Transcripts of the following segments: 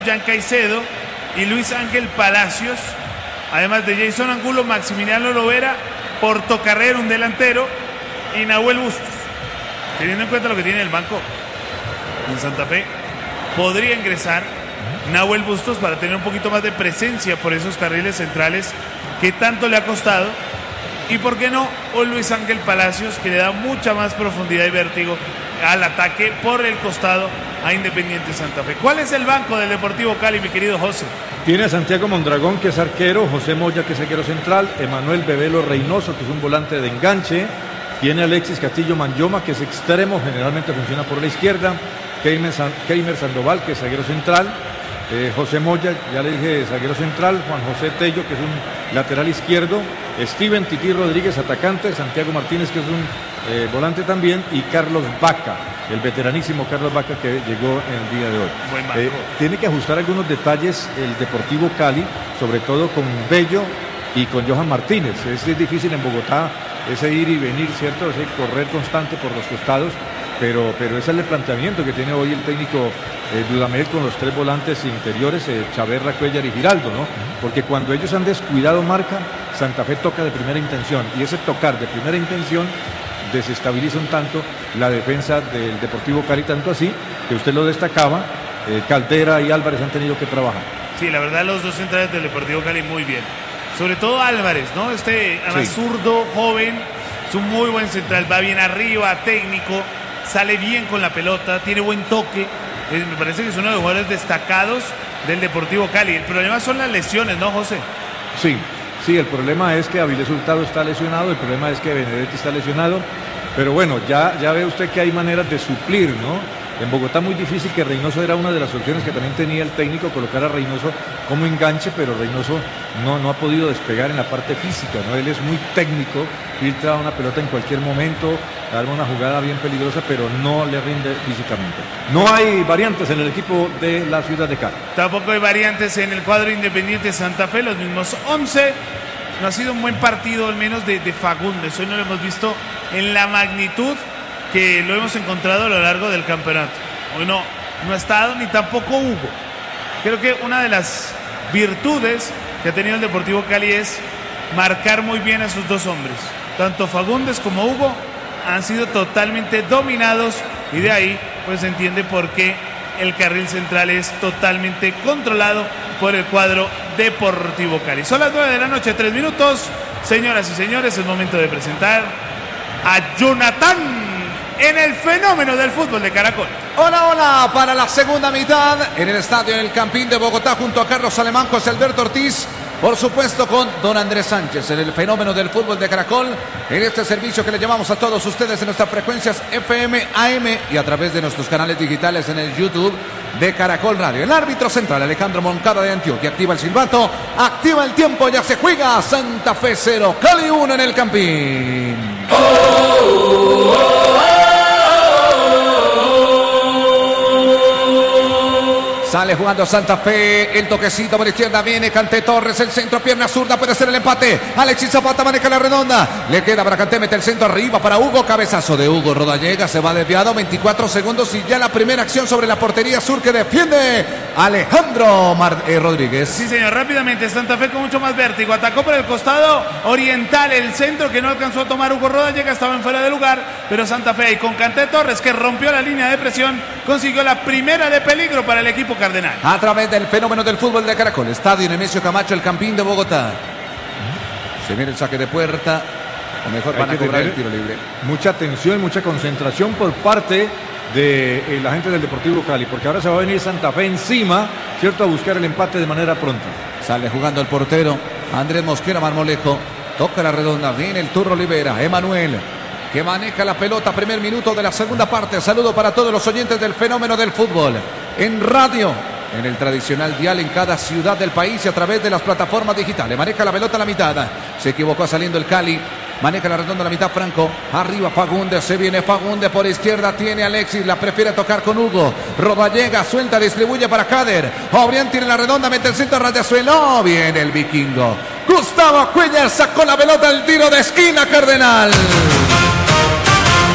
Jan Caicedo y Luis Ángel Palacios, además de Jason Angulo, Maximiliano Lovera, Portocarrero, un delantero, y Nahuel Bustos. Teniendo en cuenta lo que tiene el banco en Santa Fe, podría ingresar Nahuel Bustos para tener un poquito más de presencia por esos carriles centrales que tanto le ha costado. Y por qué no, o Luis Ángel Palacios, que le da mucha más profundidad y vértigo al ataque por el costado a Independiente Santa Fe. ¿Cuál es el banco del Deportivo Cali, mi querido José? Tiene a Santiago Mondragón, que es arquero, José Moya, que es arquero central, Emanuel Bebelo Reynoso, que es un volante de enganche, tiene a Alexis Castillo Manyoma, que es extremo, generalmente funciona por la izquierda, Keimer Sandoval, que es zaguero central, José Moya, ya le dije, zaguero central, Juan José Tello, que es un lateral izquierdo, Steven Tití Rodríguez, atacante, Santiago Martínez, que es un volante también, y Carlos Vaca, el veteranísimo Carlos Vaca, que llegó el día de hoy. Tiene que ajustar algunos detalles el Deportivo Cali, sobre todo con Bello y con Johan Martínez. Es difícil en Bogotá ese ir y venir, ¿cierto? Ese correr constante por los costados, pero ese es el planteamiento que tiene hoy el técnico Dudamel con los tres volantes interiores, Chaverra, Cuellar y Giraldo, ¿no? Porque cuando ellos han descuidado marca, Santa Fe toca de primera intención, y ese tocar de primera intención desestabiliza un tanto la defensa del Deportivo Cali, tanto así que usted lo destacaba, Caldera y Álvarez han tenido que trabajar. Sí, la verdad, los dos centrales del Deportivo Cali muy bien, sobre todo Álvarez, ¿no? Además, sí, zurdo, joven, es un muy buen central, va bien arriba, técnico, sale bien con la pelota, tiene buen toque, me parece que es uno de los jugadores destacados del Deportivo Cali. El problema son las lesiones, ¿no, José? Sí, el problema es que Avilés Hurtado está lesionado, el problema es que Benedetti está lesionado, pero bueno, ya ve usted que hay maneras de suplir, ¿no? En Bogotá muy difícil, que Reynoso era una de las opciones que también tenía el técnico, colocar a Reynoso como enganche, pero Reynoso no ha podido despegar en la parte física, ¿no? Él es muy técnico, filtra una pelota en cualquier momento, arma una jugada bien peligrosa, pero no le rinde físicamente. No hay variantes en el equipo de la ciudad de Cali. Tampoco hay variantes en el cuadro Independiente Santa Fe, los mismos 11. No ha sido un buen partido, al menos de Fagundes. Hoy no lo hemos visto en la magnitud que lo hemos encontrado a lo largo del campeonato. Hoy no ha estado, ni tampoco Hugo. Creo que una de las virtudes que ha tenido el Deportivo Cali es marcar muy bien a sus dos hombres. Tanto Fagundes como Hugo han sido totalmente dominados, y de ahí pues se entiende por qué el carril central es totalmente controlado por el cuadro Deportivo Cali. Son las 9 de la noche, 3 minutos. Señoras y señores, es momento de presentar a Jonathan en el fenómeno del fútbol de Caracol. Hola, para la segunda mitad en el estadio El Campín de Bogotá, junto a Carlos Alemán, José Alberto Ortiz, por supuesto con don Andrés Sánchez, en el fenómeno del fútbol de Caracol, en este servicio que le llevamos a todos ustedes en nuestras frecuencias FM, AM y a través de nuestros canales digitales en el YouTube de Caracol Radio. El árbitro central, Alejandro Moncada de Antioquia, activa el silbato, activa el tiempo, ya se juega. Santa Fe 0, Cali 1 en el Campín. Sale jugando Santa Fe, el toquecito por izquierda, viene Kanté Torres, el centro, pierna zurda, puede ser el empate. Alexis Zapata maneja la redonda, le queda para Kanté, mete el centro arriba para Hugo, cabezazo de Hugo Rodallega, se va desviado, 24 segundos y ya la primera acción sobre la portería sur que defiende Alejandro Rodríguez. Sí, señor, rápidamente Santa Fe con mucho más vértigo, atacó por el costado oriental, el centro que no alcanzó a tomar Hugo Rodallega, estaba en fuera de lugar, pero Santa Fe, y con Kanté Torres, que rompió la línea de presión, consiguió la primera de peligro para el equipo cardenal. A través del fenómeno del fútbol de Caracol, Estadio Nemesio Camacho, El Campín de Bogotá. Se viene el saque de puerta, o mejor van a cobrar el tiro libre. Mucha atención, mucha concentración por parte de la gente del Deportivo Cali, porque ahora se va a venir Santa Fe encima, ¿cierto?, a buscar el empate de manera pronta. Sale jugando el portero Andrés Mosquera Marmolejo, toca la redonda, viene el turno Olivera, Emanuel, que maneja la pelota, primer minuto de la segunda parte. Saludo para todos los oyentes del fenómeno del fútbol, en radio, en el tradicional dial en cada ciudad del país y a través de las plataformas digitales. Maneja la pelota a la mitad, se equivocó saliendo el Cali, maneja la redonda a la mitad Franco, arriba Fagundes, se viene Fagundes por izquierda, tiene Alexis, la prefiere tocar con Hugo, Rodallega, suelta, distribuye para Kader, Obrián tiene la redonda, mete el centro a ras de suelo, viene el vikingo, Gustavo Cuellar sacó la pelota, el tiro de esquina Cardenal.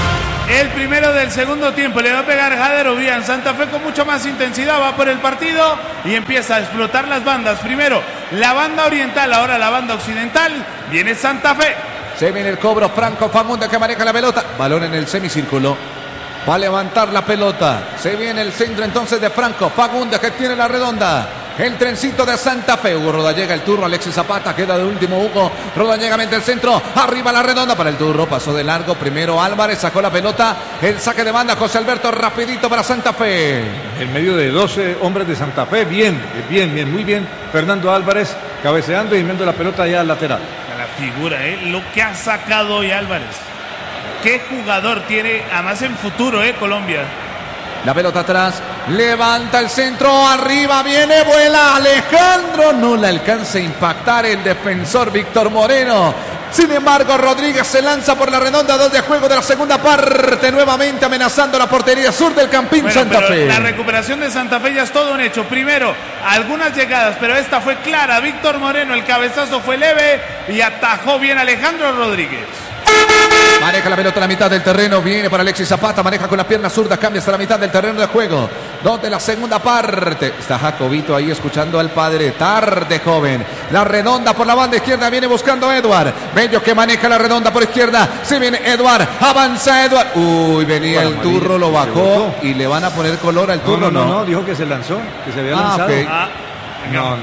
El primero del segundo tiempo. Le va a pegar Jader Obrián. Santa Fe con mucha más intensidad va por el partido y empieza a explotar las bandas. Primero la banda oriental, ahora la banda occidental. Viene Santa Fe. Se viene el cobro. Franco Fagundes que maneja la pelota. Balón en el semicírculo. Va a levantar la pelota. Se viene el centro entonces de Franco Fagundes que tiene la redonda. El trencito de Santa Fe. Hugo Rodallega, el turno. Alexis Zapata queda de último. Hugo Rodallega mete el centro. Arriba la redonda para el turno. Pasó de largo. Primero Álvarez sacó la pelota. El saque de banda. José Alberto rapidito para Santa Fe. En medio de 12 hombres de Santa Fe. Bien, muy bien. Fernando Álvarez cabeceando y enviando la pelota allá al lateral. A la figura, lo que ha sacado hoy Álvarez. Qué jugador tiene, además en futuro, Colombia. La pelota atrás, levanta el centro, arriba viene, vuela Alejandro, no le alcanza a impactar el defensor Víctor Moreno. Sin embargo, Rodríguez se lanza por la redonda, 2 de juego de la segunda parte, nuevamente amenazando la portería sur del Campín Santa Fe. La recuperación de Santa Fe ya es todo un hecho. Primero, algunas llegadas, pero esta fue clara. Víctor Moreno, el cabezazo fue leve y atajó bien Alejandro Rodríguez. Maneja la pelota a la mitad del terreno, viene para Alexis Zapata, maneja con la pierna zurda, cambia hasta la mitad del terreno de juego. 2 de la segunda parte. Está Jacobito ahí escuchando al padre. Tarde, joven. La redonda por la banda izquierda, viene buscando Eduard. Bello que maneja la redonda por izquierda. Se viene Eduard, avanza Eduard. Uy, venía el turro, lo bajó y le van a poner color al turro. No, dijo que se lanzó, que se había lanzado. Okay. No.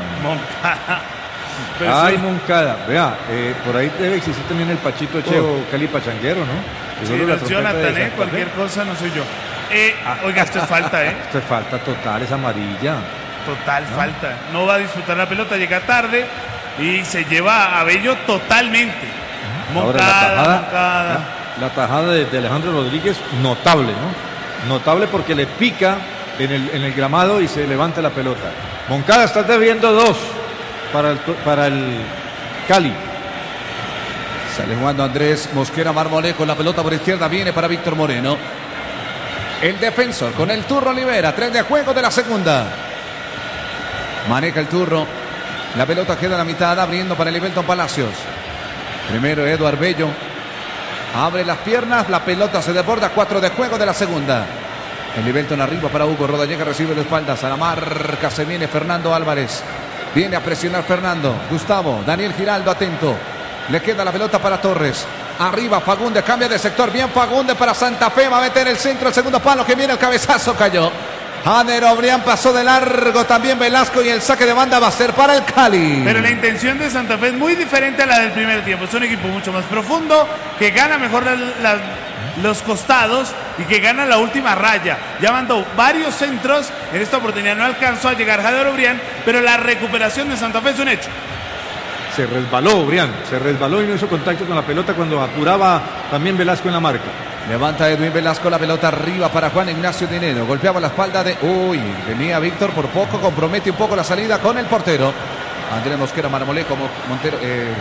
Ay, Moncada, vea, por ahí debe existir también el Pachito Echeo, Cali Pachanguero, ¿no? Sí, no es Jonathan, cualquier cosa no soy yo. Oiga, esto es falta, Esto es falta total, es amarilla. Total, ¿no? Falta. No va a disputar la pelota, llega tarde y se lleva a Bello totalmente. Moncada. La tajada de Alejandro Rodríguez, notable, ¿no? Notable porque le pica en el gramado y se levanta la pelota. Moncada está debiendo 2. Para el Cali. Sale jugando Andrés Mosquera Marmolejo. La pelota por izquierda viene para Víctor Moreno. El defensor con el turno libera. 3 de juego de la segunda. Maneja el turno. La pelota queda a la mitad abriendo para el Ibelton Palacios. Primero Eduard Bello. Abre las piernas. La pelota se desborda. 4 de juego de la segunda. El Ibelton arriba para Hugo Rodallega. Recibe de espaldas. A la marca se viene Fernando Álvarez. Viene a presionar Fernando. Gustavo, Daniel Giraldo atento. Le queda la pelota para Torres. Arriba Fagundes, cambia de sector. Bien Fagundes para Santa Fe. Va a meter el centro, el segundo palo que viene el cabezazo. Cayó. Jader Obrián pasó de largo. También Velasco y el saque de banda va a ser para el Cali. Pero la intención de Santa Fe es muy diferente a la del primer tiempo. Es un equipo mucho más profundo, que gana mejor los costados y que gana la última raya. Ya mandó varios centros. En esta oportunidad no alcanzó a llegar Jader Obrián, pero la recuperación de Santa Fe es un hecho. Se resbaló Obrián, y no hizo contacto con la pelota cuando apuraba también Velasco en la marca. Levanta Edwin Velasco la pelota arriba para Juan Ignacio Dinero. Golpeaba la espalda de... Uy, venía Víctor por poco, compromete un poco la salida con el portero. Andrés Mosquera Marmolejo, Montero...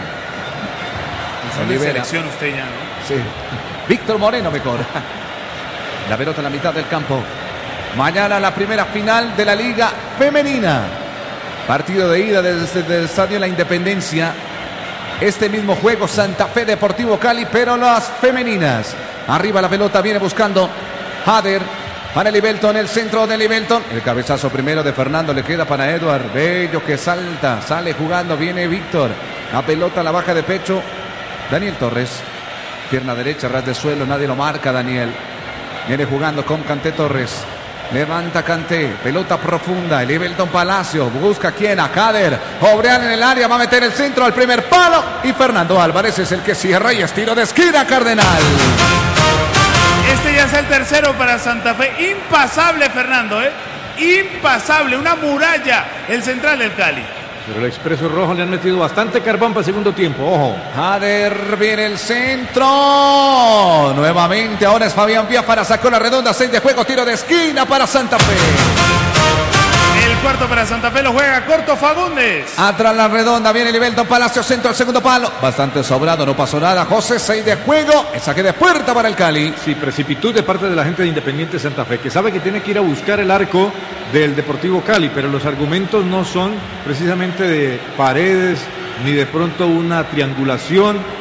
de selección usted ya, ¿no? Sí. Víctor Moreno mejor. La pelota en la mitad del campo. Mañana la primera final de la Liga Femenina. Partido de ida desde el Estadio La Independencia. Este mismo juego Santa Fe Deportivo Cali, pero las femeninas. Arriba la pelota, viene buscando Jader para el Ibelton, el centro del Ibelton. El cabezazo primero de Fernando, le queda para Eduard Bello que salta, sale jugando, viene Víctor. La pelota la baja de pecho Daniel Torres. Pierna derecha, ras de suelo, nadie lo marca Daniel. Viene jugando con Kanté Torres. Levanta Kanté, pelota profunda, el Ibelton Palacio, busca quién, a Jader. Obrián en el área, va a meter el centro al primer palo y Fernando Álvarez es el que cierra y es tiro de esquina Cardenal. Este ya es el tercero para Santa Fe, impasable Fernando, impasable, una muralla el central del Cali. Pero el Expreso Rojo le han metido bastante carbón para el segundo tiempo, ojo. Jader viene el centro. Nuevamente, ahora es Fabián Biafara, sacó la redonda, 6 de juego, tiro de esquina para Santa Fe. El cuarto para Santa Fe lo juega corto Fagundes. Atrás la redonda, viene el Ibelton Palacio, centro al segundo palo. Bastante sobrado, no pasó nada. José, 6 de juego, el saque de puerta para el Cali. Sí, precipitud de parte de la gente de Independiente Santa Fe, que sabe que tiene que ir a buscar el arco del Deportivo Cali, pero los argumentos no son precisamente de paredes, ni de pronto una triangulación,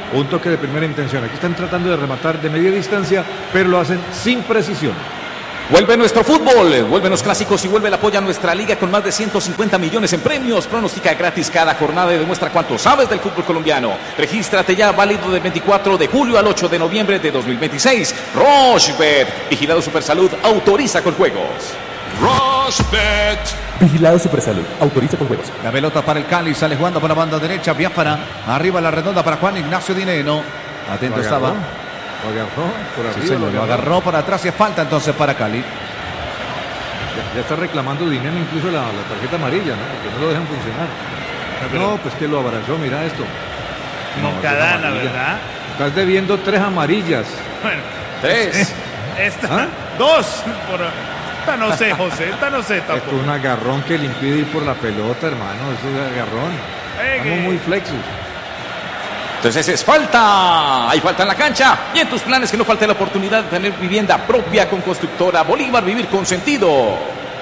o un toque de primera intención. Aquí están tratando de rematar de media distancia, pero lo hacen sin precisión. Vuelve nuestro fútbol, vuelven los clásicos y vuelve el apoyo a nuestra liga con más de 150 millones en premios. Pronostica gratis cada jornada y demuestra cuánto sabes del fútbol colombiano. Regístrate ya, válido del 24 de julio al 8 de noviembre de 2026. Rochebet, vigilado Supersalud, autoriza con juegos. Rochebet. Vigilado Supersalud, autoriza con juegos. La pelota para el Cali, sale jugando por la banda derecha, Biafara, arriba la redonda para Juan Ignacio Dineno. Atento estaba. Lo agarró por arriba. Sí, señor, lo agarró por atrás y es falta entonces para Cali. Ya está reclamando dinero, incluso la tarjeta amarilla, ¿no? Porque no lo dejan funcionar. No, pues que lo abrazó, mira esto. Mocadana, ¿verdad? Estás debiendo 3 amarillas. Bueno, 3. Esta, 2. Esta no sé, José, esta no sé Esto tampoco. es un agarrón que le impide ir por la pelota, hermano. Esto es agarrón. Estamos muy flexos. Entonces es falta, hay falta en la cancha y en tus planes que no falte la oportunidad de tener vivienda propia con Constructora Bolívar, vivir con sentido.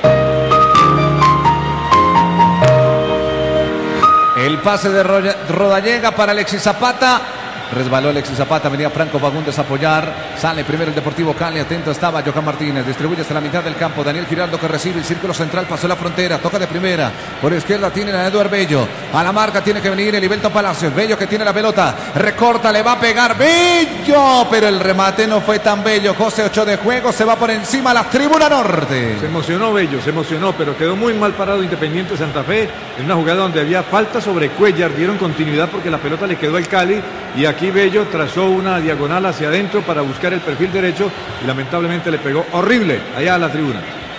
El pase de Rodallega para Alexis Zapata. Resbaló Alexis Zapata, venía Franco Fagundes a apoyar. Sale primero el Deportivo Cali, atento estaba Johan Martínez. Distribuye hasta la mitad del campo. Daniel Giraldo que recibe el círculo central, pasó la frontera, toca de primera. Por izquierda tiene a Eduard Bello. A la marca tiene que venir Elivelton Palacios. Bello que tiene la pelota. Recorta, le va a pegar Bello. Pero el remate no fue tan bello. José 8 de juego, se va por encima a la tribuna norte. Se emocionó Bello, se emocionó, pero quedó muy mal parado Independiente Santa Fe en una jugada donde había falta sobre Cuellar. Dieron continuidad porque la pelota le quedó al Cali. Y aquí Bello trazó una diagonal hacia adentro para buscar el perfil derecho y lamentablemente le pegó horrible allá a la tribuna.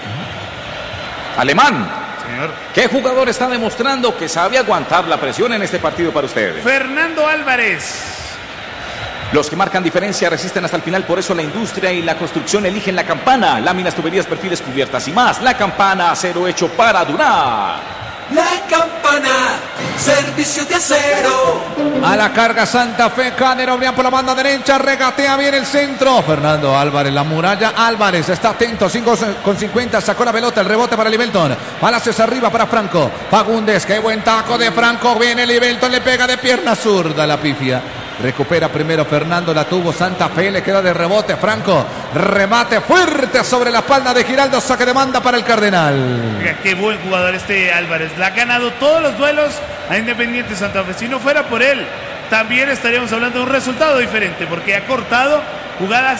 Alemán, Señor. ¿qué jugador está demostrando que sabe aguantar la presión en este partido para ustedes? Fernando Álvarez. Los que marcan diferencia resisten hasta el final, por eso la industria y la construcción eligen la Campana. Láminas, tuberías, perfiles, cubiertas y más. La Campana, acero hecho para durar. La Campana, servicio de acero. A la carga Santa Fe, Caner Obrián por la banda derecha, regatea bien el centro. Fernando Álvarez, la muralla Álvarez, está atento, 5:50, sacó la pelota, el rebote para Elivelton. Palacios arriba para Franco. Fagundes, qué buen taco de Franco, viene Elivelton, le pega de pierna zurda la pifia. Recupera primero Fernando, la tuvo Santa Fe, le queda de rebote Franco. Remate fuerte sobre la espalda de Giraldo, saque de banda para el Cardenal. Oiga, qué buen jugador este Álvarez. Le ha ganado todos los duelos a Independiente Santa Fe. Si no fuera por él, también estaríamos hablando de un resultado diferente, porque ha cortado jugadas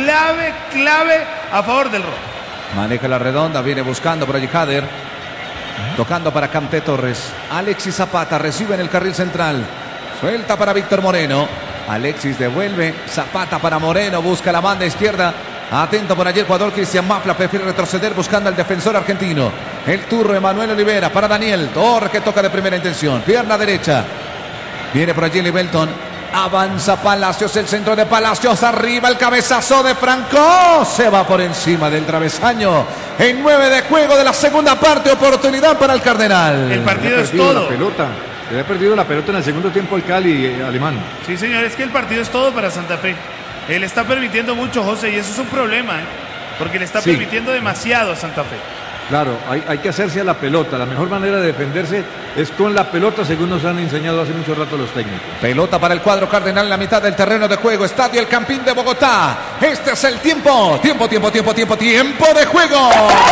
clave a favor del rojo. Maneja la redonda, viene buscando por allí Jader. Tocando para Canté Torres. Alexis Zapata recibe en el carril central. Suelta para Víctor Moreno. Alexis devuelve. Zapata para Moreno. Busca la banda izquierda. Atento por allí el jugador Cristian Mafla. Prefiere retroceder buscando al defensor argentino. El turro Emanuel Olivera para Daniel Torres que toca de primera intención. Pierna derecha. Viene por allí Elivelton. Avanza Palacios. El centro de Palacios. Arriba el cabezazo de Franco. Se va por encima del travesaño. En 9 de juego de la segunda parte. Oportunidad para el Cardenal. El partido es todo. La pelota. Le ha perdido la pelota en el segundo tiempo al Cali, Alemán. Sí, señor, es que el partido es todo para Santa Fe. Él está permitiendo mucho, José, y eso es un problema, porque le está permitiendo demasiado a Santa Fe. Claro, hay que hacerse a la pelota. La mejor manera de defenderse es con la pelota, según nos han enseñado hace mucho rato los técnicos. Pelota para el cuadro Cardenal en la mitad del terreno de juego. Estadio El Campín de Bogotá. Este es el tiempo. Tiempo de juego.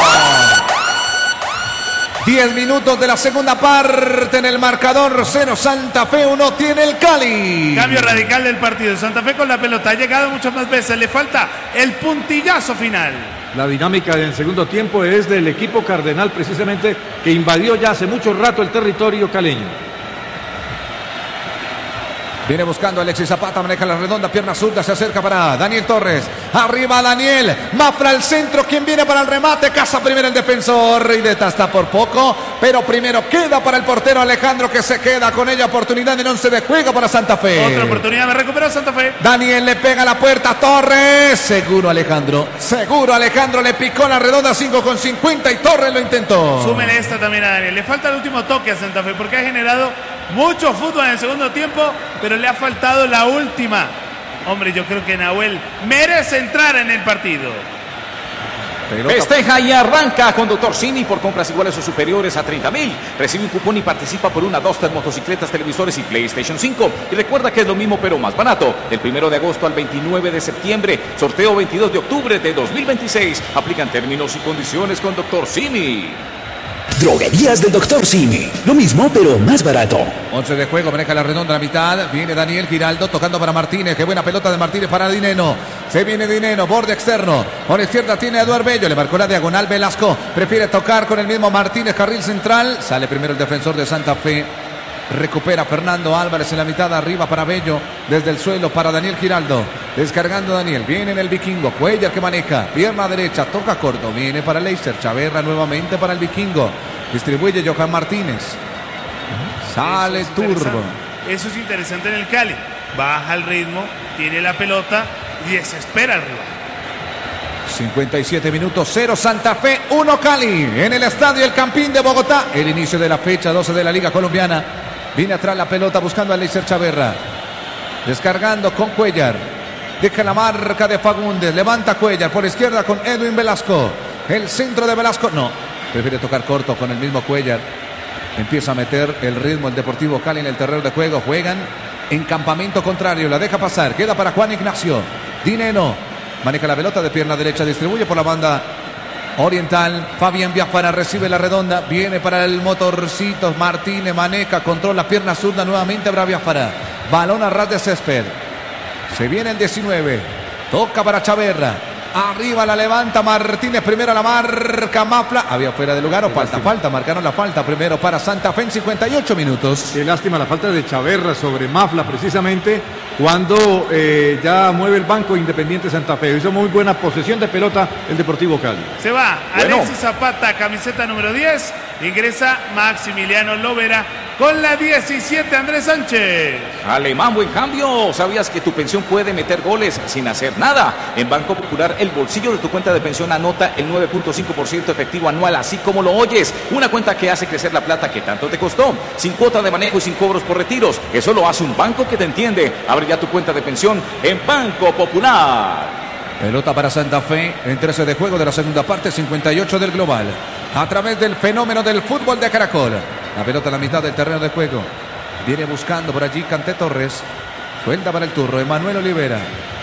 10 minutos de la segunda parte en el marcador. 0 Santa Fe, 1 tiene el Cali. Cambio radical del partido. Santa Fe con la pelota ha llegado muchas más veces. Le falta el puntillazo final. La dinámica del segundo tiempo es del equipo Cardenal, precisamente, que invadió ya hace mucho rato el territorio caleño. Viene buscando a Alexis Zapata, maneja la redonda, pierna zurda, se acerca para Daniel Torres. Arriba Daniel, Mafra al centro, quien viene para el remate, caza primero el defensor. Rideta está por poco, pero primero queda para el portero Alejandro, que se queda con ella. Oportunidad en 11 de juego para Santa Fe. Otra oportunidad de recuperar Santa Fe. Daniel le pega a la puerta, Torres. Seguro Alejandro, le picó la redonda, 5:50 y Torres lo intentó. Súmele esta también a Daniel. Le falta el último toque a Santa Fe porque ha generado mucho fútbol en el segundo tiempo, pero le ha faltado la última. Hombre, yo creo que Nahuel merece entrar en el partido. Festeja y arranca con Dr. Simi por compras iguales o superiores a 30,000. Recibe un cupón y participa por una Duster, motocicletas, televisores y PlayStation 5. Y recuerda que es lo mismo pero más barato. Del 1 de agosto al 29 de septiembre. Sorteo 22 de octubre de 2026. Aplican términos y condiciones con Dr. Simi. Droguerías del Dr. Simi. Lo mismo, pero más barato. 11 de juego, maneja la redonda a la mitad. Viene Daniel Giraldo tocando para Martínez. Qué buena pelota de Martínez para Dineno. Se viene Dineno, borde externo. Por izquierda tiene a Eduardo Bello. Le marcó la diagonal Velasco. Prefiere tocar con el mismo Martínez, carril central. Sale primero el defensor de Santa Fe. Recupera Fernando Álvarez en la mitad, arriba para Bello, desde el suelo para Daniel Giraldo, descargando Daniel, viene en el Vikingo, Cuellar que maneja, pierna derecha, toca corto, viene para Leister, Chaverra nuevamente para el Vikingo, distribuye Johan Martínez, sale Turbo. Eso es interesante en el Cali, baja el ritmo, tiene la pelota y desespera al rival. 57 minutos, 0 Santa Fe, 1 Cali, en el estadio El Campín de Bogotá, el inicio de la fecha 12 de la Liga Colombiana. Viene atrás la pelota buscando a Leister Chaverra. Descargando con Cuellar. Deja la marca de Fagundes. Levanta Cuellar por izquierda con Edwin Velasco. El centro de Velasco. No. Prefiere tocar corto con el mismo Cuellar. Empieza a meter el ritmo el Deportivo Cali en el terreno de juego. Juegan en campamento contrario. La deja pasar. Queda para Juan Ignacio. Dineno. Maneja la pelota de pierna derecha. Distribuye por la banda oriental. Fabián Biafara recibe la redonda. Viene para el motorcito. Martínez maneja. Controla pierna zurda nuevamente para Biafara. Balón a ras de césped. Se viene el 19. Toca para Chaverra. Arriba la levanta Martínez. Primero la marca Mafla. Había fuera de lugar o falta. Marcaron la falta primero para Santa Fe en 58 minutos. Qué lástima la falta de Chaverra sobre Mafla precisamente cuando ya mueve el banco Independiente Santa Fe. Hizo muy buena posesión de pelota el Deportivo Cali. Se va Alexis Zapata, camiseta número 10. Ingresa Maximiliano Lovera con la 17, Andrés Sánchez. Alemán, buen cambio. ¿Sabías que tu pensión puede meter goles sin hacer nada? En Banco Popular, el bolsillo de tu cuenta de pensión anota el 9.5% efectivo anual, así como lo oyes. Una cuenta que hace crecer la plata que tanto te costó, sin cuota de manejo y sin cobros por retiros. Eso lo hace un banco que te entiende. Abre ya tu cuenta de pensión en Banco Popular. Pelota para Santa Fe en 13 de juego de la segunda parte, 58 del global. A través del fenómeno del fútbol de Caracol. La pelota a la mitad del terreno de juego. Viene buscando por allí Canté Torres. Suelta para el turro. Emanuel Olivera.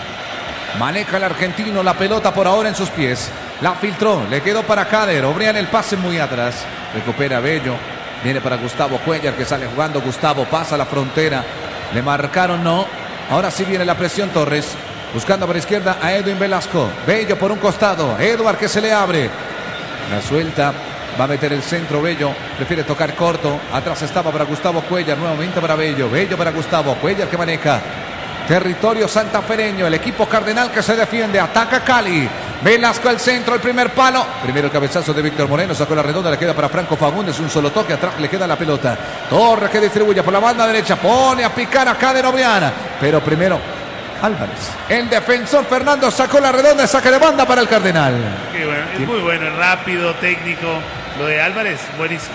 Maneja el argentino la pelota por ahora en sus pies. La filtró. Le quedó para Cader. Obrian el pase muy atrás. Recupera Bello. Viene para Gustavo Cuellar que sale jugando. Gustavo pasa la frontera. Le marcaron, no. Ahora sí viene la presión Torres. Buscando por izquierda a Edwin Velasco. Bello por un costado. Edward que se le abre. La suelta. Va a meter el centro Bello. Prefiere tocar corto. Atrás estaba para Gustavo Cuellar. Nuevamente para Bello. Bello para Gustavo. Cuellar que maneja. Territorio santafereño. El equipo cardenal que se defiende. Ataca Cali. Velasco al centro. El primer palo. Primero el cabezazo de Víctor Moreno. Sacó la redonda. Le queda para Franco Fagundes. Un solo toque. Atrás le queda la pelota. Torres que distribuye por la banda derecha. Pone a picar a Cader Obriana. Pero primero Álvarez. El defensor Fernando sacó la redonda. Saque de banda para el Cardenal. Qué bueno. Es muy bueno. Rápido, técnico. Lo de Álvarez, buenísimo.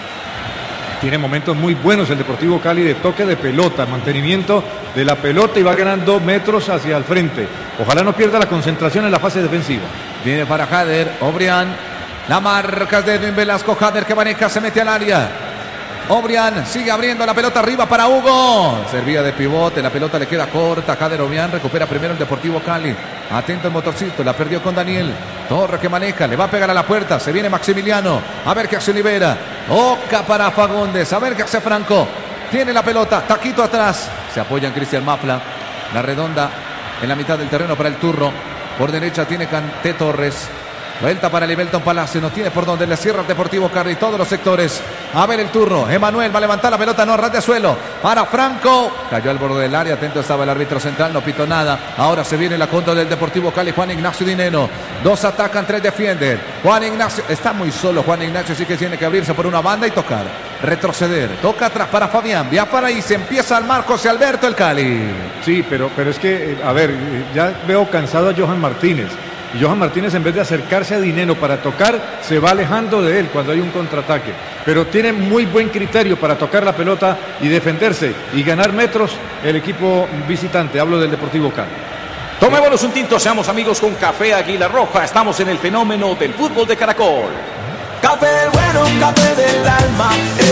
Tiene momentos muy buenos el Deportivo Cali de toque de pelota, mantenimiento de la pelota y va ganando metros hacia el frente. Ojalá no pierda la concentración en la fase defensiva. Viene para Jader, Obrian. La marca de Edwin Velasco. Jader que maneja, se mete al área. Obrian sigue abriendo la pelota arriba para Hugo. Servía de pivote, la pelota le queda corta. Jader Obrian recupera primero el Deportivo Cali. Atento el motorcito, la perdió con Daniel. Torre que maneja, le va a pegar a la puerta. Se viene Maximiliano. A ver qué hace Olivera. Toca para Fagundes. A ver qué hace Franco. Tiene la pelota, taquito atrás. Se apoya en Cristian Mafla. La redonda en la mitad del terreno para el turro. Por derecha tiene Canté Torres. Vuelta para Libelton Palacio, no tiene por donde le cierra el Deportivo Cali, todos los sectores. A ver el turno, Emanuel va a levantar la pelota, no, ras de suelo. Para Franco, cayó al borde del área, atento estaba el árbitro central, no pitó nada. Ahora se viene la contra del Deportivo Cali, Juan Ignacio Dineno. 2 atacan, 3 defienden. Juan Ignacio, está muy solo Juan Ignacio, sí que tiene que abrirse por una banda y tocar. Retroceder, toca atrás para Fabián, Biafara y se empieza al Marcos y Alberto el Cali. Sí, pero es que, a ver, ya veo cansado a Johan Martínez. Y Johan Martínez, en vez de acercarse a Dineno para tocar, se va alejando de él cuando hay un contraataque. Pero tiene muy buen criterio para tocar la pelota y defenderse y ganar metros el equipo visitante. Hablo del Deportivo Cali. Tomémonos un tinto, seamos amigos con Café Águila Roja. Estamos en el fenómeno del fútbol de Caracol. Café bueno, café del alma.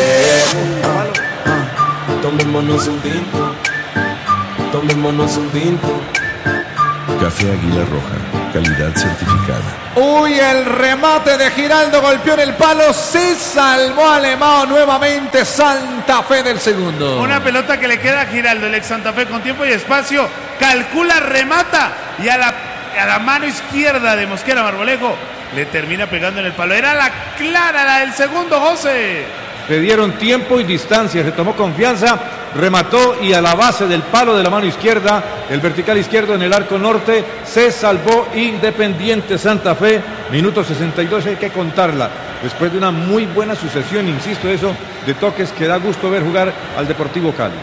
Tomémonos un tinto. Tomémonos un tinto. Café Águila Roja, calidad certificada. Uy, el remate de Giraldo golpeó en el palo, se salvó Alemão nuevamente, Santa Fe del segundo. Una pelota que le queda a Giraldo, el ex Santa Fe, con tiempo y espacio, calcula, remata y a la mano izquierda de Mosquera Marmolejo le termina pegando en el palo. Era la clara, la del segundo, José. Le dieron tiempo y distancia, se tomó confianza, remató y a la base del palo de la mano izquierda, el vertical izquierdo en el arco norte, se salvó Independiente Santa Fe. Minuto 62, hay que contarla. Después de una muy buena sucesión, insisto eso, de toques que da gusto ver jugar al Deportivo Cali.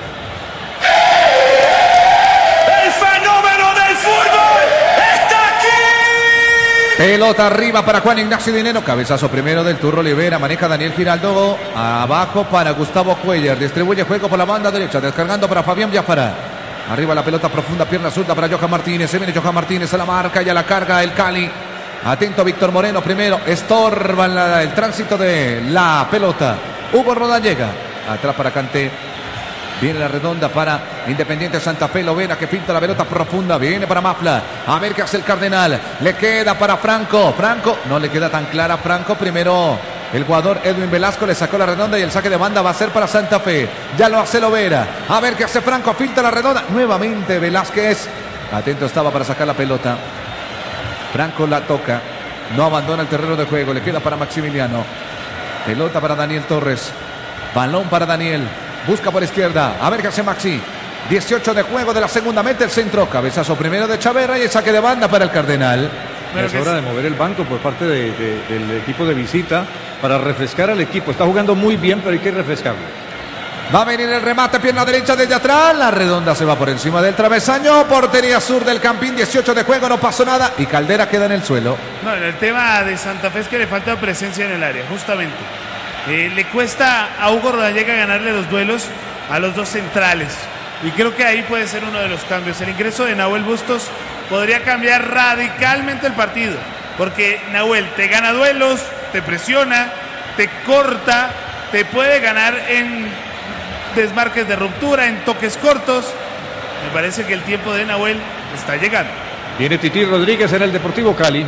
El fenómeno del fútbol está aquí. Pelota arriba para Juan Ignacio Dineno, cabezazo primero del Turro Olivera, maneja Daniel Giraldo, abajo para Gustavo Cuellar, distribuye juego por la banda derecha, descargando para Fabián Biafara. Arriba la pelota profunda, pierna zurda para Johan Martínez, se viene Johan Martínez a la marca y a la carga el Cali. Atento Víctor Moreno primero, estorba el tránsito de la pelota. Hugo Rodán llega, atrás para Kanté. Viene la redonda para Independiente Santa Fe, Lovera que pinta la pelota profunda, viene para Mafla, a ver qué hace el Cardenal, le queda para Franco, no le queda tan clara Franco, primero el jugador Edwin Velasco le sacó la redonda y el saque de banda va a ser para Santa Fe, ya lo hace Lovera, a ver qué hace Franco, filtra la redonda, nuevamente Velázquez, atento estaba para sacar la pelota, Franco la toca, no abandona el terreno de juego, le queda para Maximiliano, pelota para Daniel Torres, balón para Daniel. Busca por izquierda, a ver qué hace Maxi. 18 de juego de la segunda, mete el centro. Cabezazo primero de Chavera y el saque de banda para el Cardenal. Es hora de mover el banco por parte del equipo de visita para refrescar al equipo. Está jugando muy bien, pero hay que refrescarlo. Va a venir el remate, pierna derecha desde atrás. La redonda se va por encima del travesaño. Portería sur del Campín, 18 de juego, no pasó nada. Y Caldera queda en el suelo. No, el tema de Santa Fe es que le falta presencia en el área, justamente. Le cuesta a Hugo Rodallega ganarle los duelos a los dos centrales. Y creo que ahí puede ser uno de los cambios. El ingreso de Nahuel Bustos podría cambiar radicalmente el partido. Porque Nahuel te gana duelos, te presiona, te corta, te puede ganar en desmarques de ruptura, en toques cortos. Me parece que el tiempo de Nahuel está llegando. Viene Tití Rodríguez en el Deportivo Cali.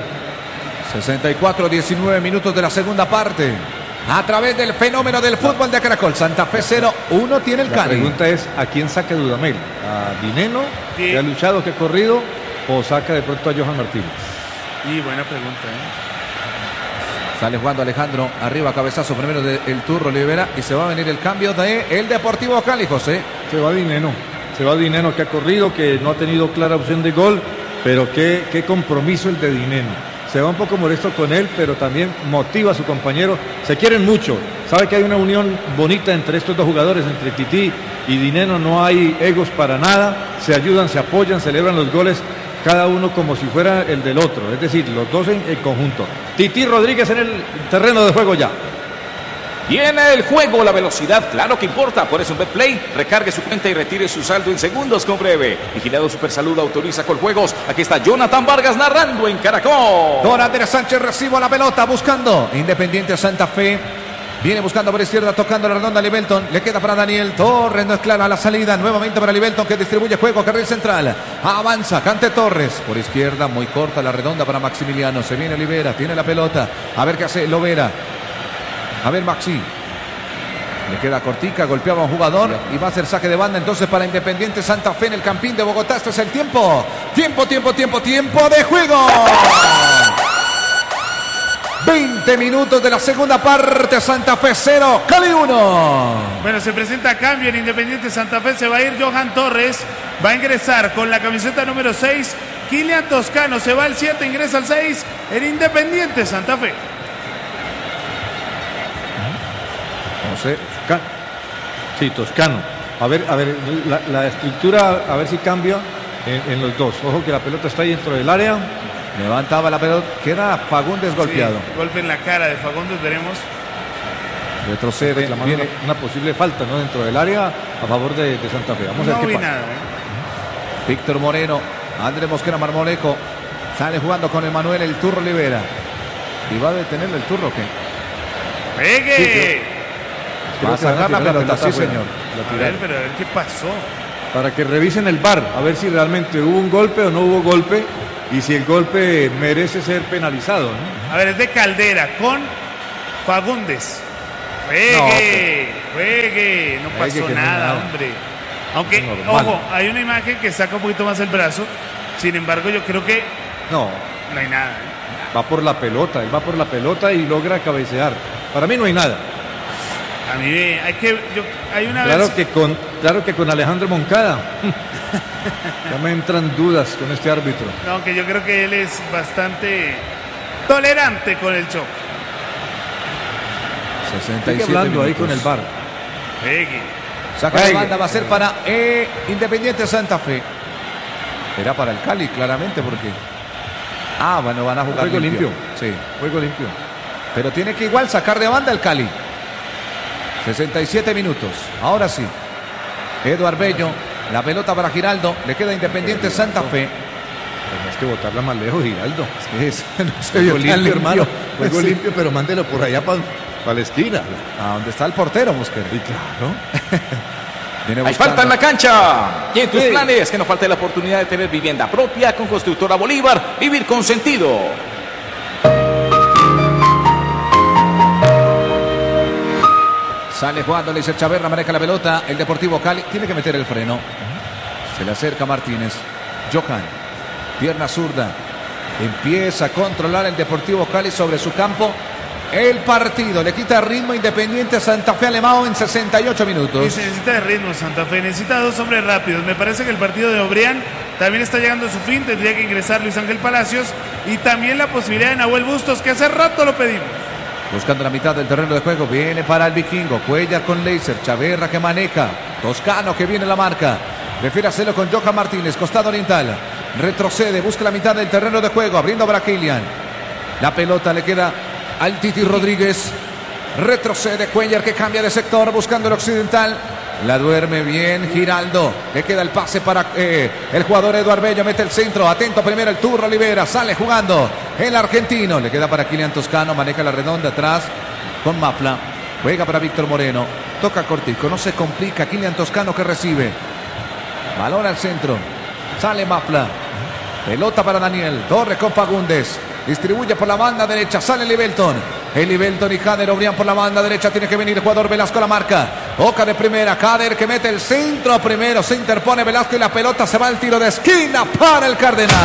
64-19 minutos de la segunda parte. A través del fenómeno del fútbol de Caracol. Santa Fe 0-1 tiene el Cali. La pregunta es, ¿a quién saca Dudamel? ¿A Dineno, Sí. que ha luchado, que ha corrido? ¿O saca de pronto a Johan Martínez? Y buena pregunta, Sale jugando Alejandro. Arriba cabezazo primero del Turro Olivera. Y se va a venir el cambio de el Deportivo Cali, José. Se va Dineno que ha corrido, que no ha tenido clara opción de gol. Pero qué compromiso el de Dineno. Se va un poco molesto con él, pero también motiva a su compañero. Se quieren mucho. Sabe que hay una unión bonita entre estos dos jugadores, entre Tití y Dineno. No hay egos para nada. Se ayudan, se apoyan, celebran los goles, cada uno como si fuera el del otro. Es decir, los dos en conjunto. Tití Rodríguez en el terreno de juego ya. Viene el juego, la velocidad, claro que importa, por eso en BetPlay, recargue su cuenta y retire su saldo en segundos con breve. Vigilado Supersalud autoriza Coljuegos. Aquí está Jonathan Vargas narrando en Caracol. Don Andrés Sánchez recibe la pelota buscando Independiente Santa Fe. Viene buscando por izquierda, tocando la redonda a Libelton. Le queda para Daniel Torres, no es clara la salida. Nuevamente para Libelton que distribuye juego, carril central. Avanza, Kanté Torres. Por izquierda, muy corta la redonda para Maximiliano. Se viene Olivera, tiene la pelota. A ver qué hace Lovera. A ver Maxi. Le queda cortica, golpeaba a un jugador y va a hacer saque de banda entonces para Independiente Santa Fe en el Campín de Bogotá. Este es el tiempo. Tiempo de juego. 20 minutos de la segunda parte. Santa Fe 0, Cali 1. Bueno, se presenta cambio en Independiente Santa Fe. Se va a ir Johan Torres. Va a ingresar con la camiseta número 6. Kilian Toscano. Se va al 7, ingresa al 6 en Independiente Santa Fe. No sé. Sí, Toscano. A ver, la estructura, a ver si cambia en los dos. Ojo que la pelota está ahí dentro del área. Levantaba la pelota, queda Fagundes golpeado. Sí, golpe en la cara de Fagundes, veremos. Retrocede, viene una posible falta, ¿no? Dentro del área a favor de Santa Fe. Vamos a ver qué pasa. Nada, Víctor Moreno Andrés Mosquera Marmolejo sale jugando con Emanuel el Turro Olivera. ¿Y va a detenerle el Turro o qué? ¡Pegue! Va a sacar la pelota, sí, fuera. señor. A ver qué pasó. Para que revisen el VAR, a ver si realmente hubo un golpe o no hubo golpe y si el golpe merece ser penalizado, ¿no? A ver, es de Caldera con Fagundes. Juegue. No pasó nada, hombre. Aunque, ojo, hay una imagen que saca un poquito más el brazo. Sin embargo, yo creo que no hay nada. Va por la pelota, él va por la pelota y logra cabecear. Para mí no hay nada. A mí hay una Claro que con Alejandro Moncada ya me entran dudas con este árbitro. No, aunque yo creo que él es bastante tolerante con el choque. 67 hablando minutos. ahí con el VAR. Saca de banda, va a ser para Independiente Santa Fe. Era para el Cali, claramente, porque... bueno, van a jugar juego limpio. Sí. Juego limpio. Pero tiene que igual sacar de banda el Cali. 67 minutos. Ahora sí. Eduard Bello. La pelota para Giraldo. Le queda Independiente Santa Fe. Tienes que botarla más lejos, Giraldo. No se vio Juego limpio, hermano. Juego limpio, pero mándelo por allá para la esquina. A donde está el portero, Mosquera. Y claro. Hay falta en la cancha. Y en tus planes, que no falte la oportunidad de tener vivienda propia con Constructora Bolívar. Vivir con sentido. Sale jugando Leiser Chaverra, maneja la pelota. El Deportivo Cali tiene que meter el freno. Se le acerca Martínez. Johan, pierna zurda. Empieza a controlar el Deportivo Cali sobre su campo. El partido le quita ritmo Independiente Santa Fe Alemão en 68 minutos. Y se necesita de ritmo Santa Fe, necesita dos hombres rápidos. Me parece que el partido de Obrián también está llegando a su fin. Tendría que ingresar Luis Ángel Palacios y también la posibilidad de Nahuel Bustos, que hace rato lo pedimos. Buscando la mitad del terreno de juego, viene para el Vikingo. Cuellar con Leiser, Chaverra que maneja. Toscano que viene la marca. Prefiere hacerlo con Johan Martínez, costado oriental. Retrocede, busca la mitad del terreno de juego, abriendo para Kylian. La pelota le queda al Titi Rodríguez. Retrocede Cuellar que cambia de sector, buscando el occidental. La duerme bien Giraldo. Le queda el pase para el jugador Eduard Bello. Mete el centro. Atento primero el Turro Olivera. Sale jugando el argentino. Le queda para Kylian Toscano. Maneja la redonda atrás con Mafla. Juega para Víctor Moreno. Toca cortico. No se complica. Kylian Toscano que recibe. Balón al centro. Sale Mafla. Pelota para Daniel. Torres con Fagundes. Distribuye por la banda derecha. Sale Libelton. El Libelton y Kader Obrián por la banda derecha. Tiene que venir el jugador Velasco a la marca. Toca de primera. Kader que mete el centro. Primero se interpone Velasco y la pelota se va al tiro de esquina para el Cardenal.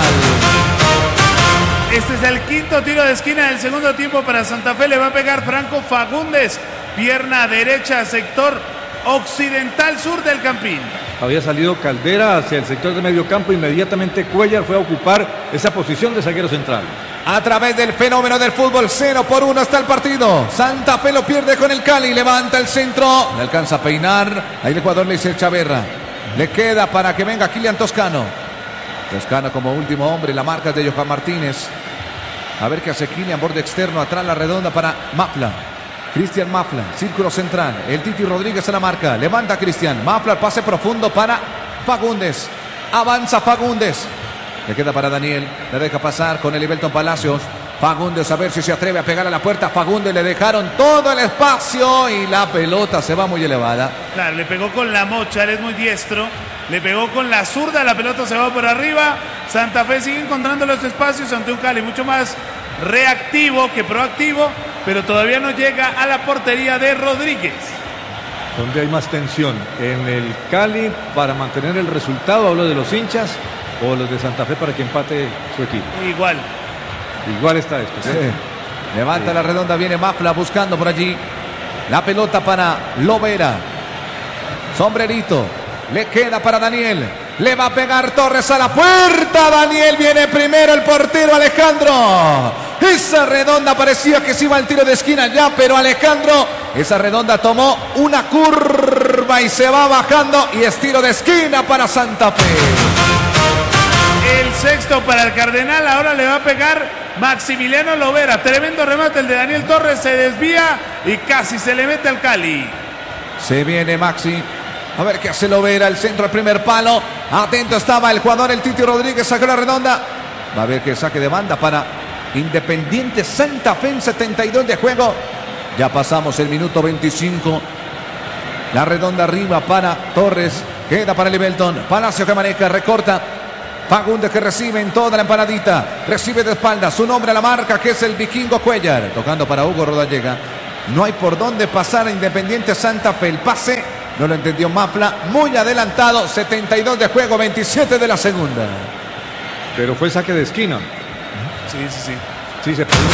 Este es el quinto tiro de esquina del segundo tiempo para Santa Fe. Le va a pegar Franco Fagundes. Pierna derecha, sector occidental sur del Campín. Había salido Caldera hacia el sector de medio campo. Inmediatamente Cuellar fue a ocupar esa posición de zaguero central. A través del fenómeno del fútbol, 0-1 está el partido. Santa Fe lo pierde con el Cali. Levanta el centro. Le alcanza a peinar. Ahí el jugador Leiser Chaverra. Le queda para que venga Kylian Toscano. Toscano como último hombre. La marca es de Johan Martínez. A ver qué hace Kylian. Borde externo. Atrás la redonda para Mafla. Cristian Mafla. Círculo central. El Titi Rodríguez a la marca. Levanta Cristian. Mafla. El pase profundo para Fagundes. Avanza Fagundes. Le queda para Daniel, le deja pasar con el Libelton Palacios. Fagundes a ver si se atreve a pegar a la puerta. Fagundes le dejaron todo el espacio y la pelota se va muy elevada. Claro, le pegó con la mocha, él es muy diestro. Le pegó con la zurda, la pelota se va por arriba. Santa Fe sigue encontrando los espacios ante un Cali mucho más reactivo que proactivo, pero todavía no llega a la portería de Rodríguez. ¿Dónde hay más tensión? ¿En el Cali para mantener el resultado? Hablo de los hinchas. ¿O los de Santa Fe para que empate su equipo? Igual está esto. ¿Sí? Levanta la redonda, viene Mafla buscando por allí. La pelota para Lovera. Sombrerito. Le queda para Daniel. Le va a pegar Torres a la puerta. Daniel viene primero el portero Alejandro. Esa redonda parecía que se iba al tiro de esquina ya, pero Alejandro, esa redonda tomó una curva y se va bajando y es tiro de esquina para Santa Fe. El sexto para el Cardenal, ahora le va a pegar Maximiliano Lovera. Tremendo remate el de Daniel Torres, se desvía y casi se le mete al Cali. Se viene Maxi, A ver qué hace Lovera, el centro al primer palo. Atento estaba el jugador, el Titi Rodríguez, sacó la redonda. Va a ver que saque de banda para Independiente Santa Fe en 72 de juego. Ya pasamos el minuto 25. La redonda arriba para Torres. Queda para Livelton. Palacio que maneja, recorta. Fagundes que recibe en toda la empanadita. Recibe de espalda. Su nombre a la marca que es el Vikingo Cuellar. Tocando para Hugo Rodallega. No hay por dónde pasar a Independiente Santa Fe. El pase no lo entendió Mafla. Muy adelantado. 72 de juego, 27 de la segunda. Pero fue saque de esquina. Sí. Sí, se puede.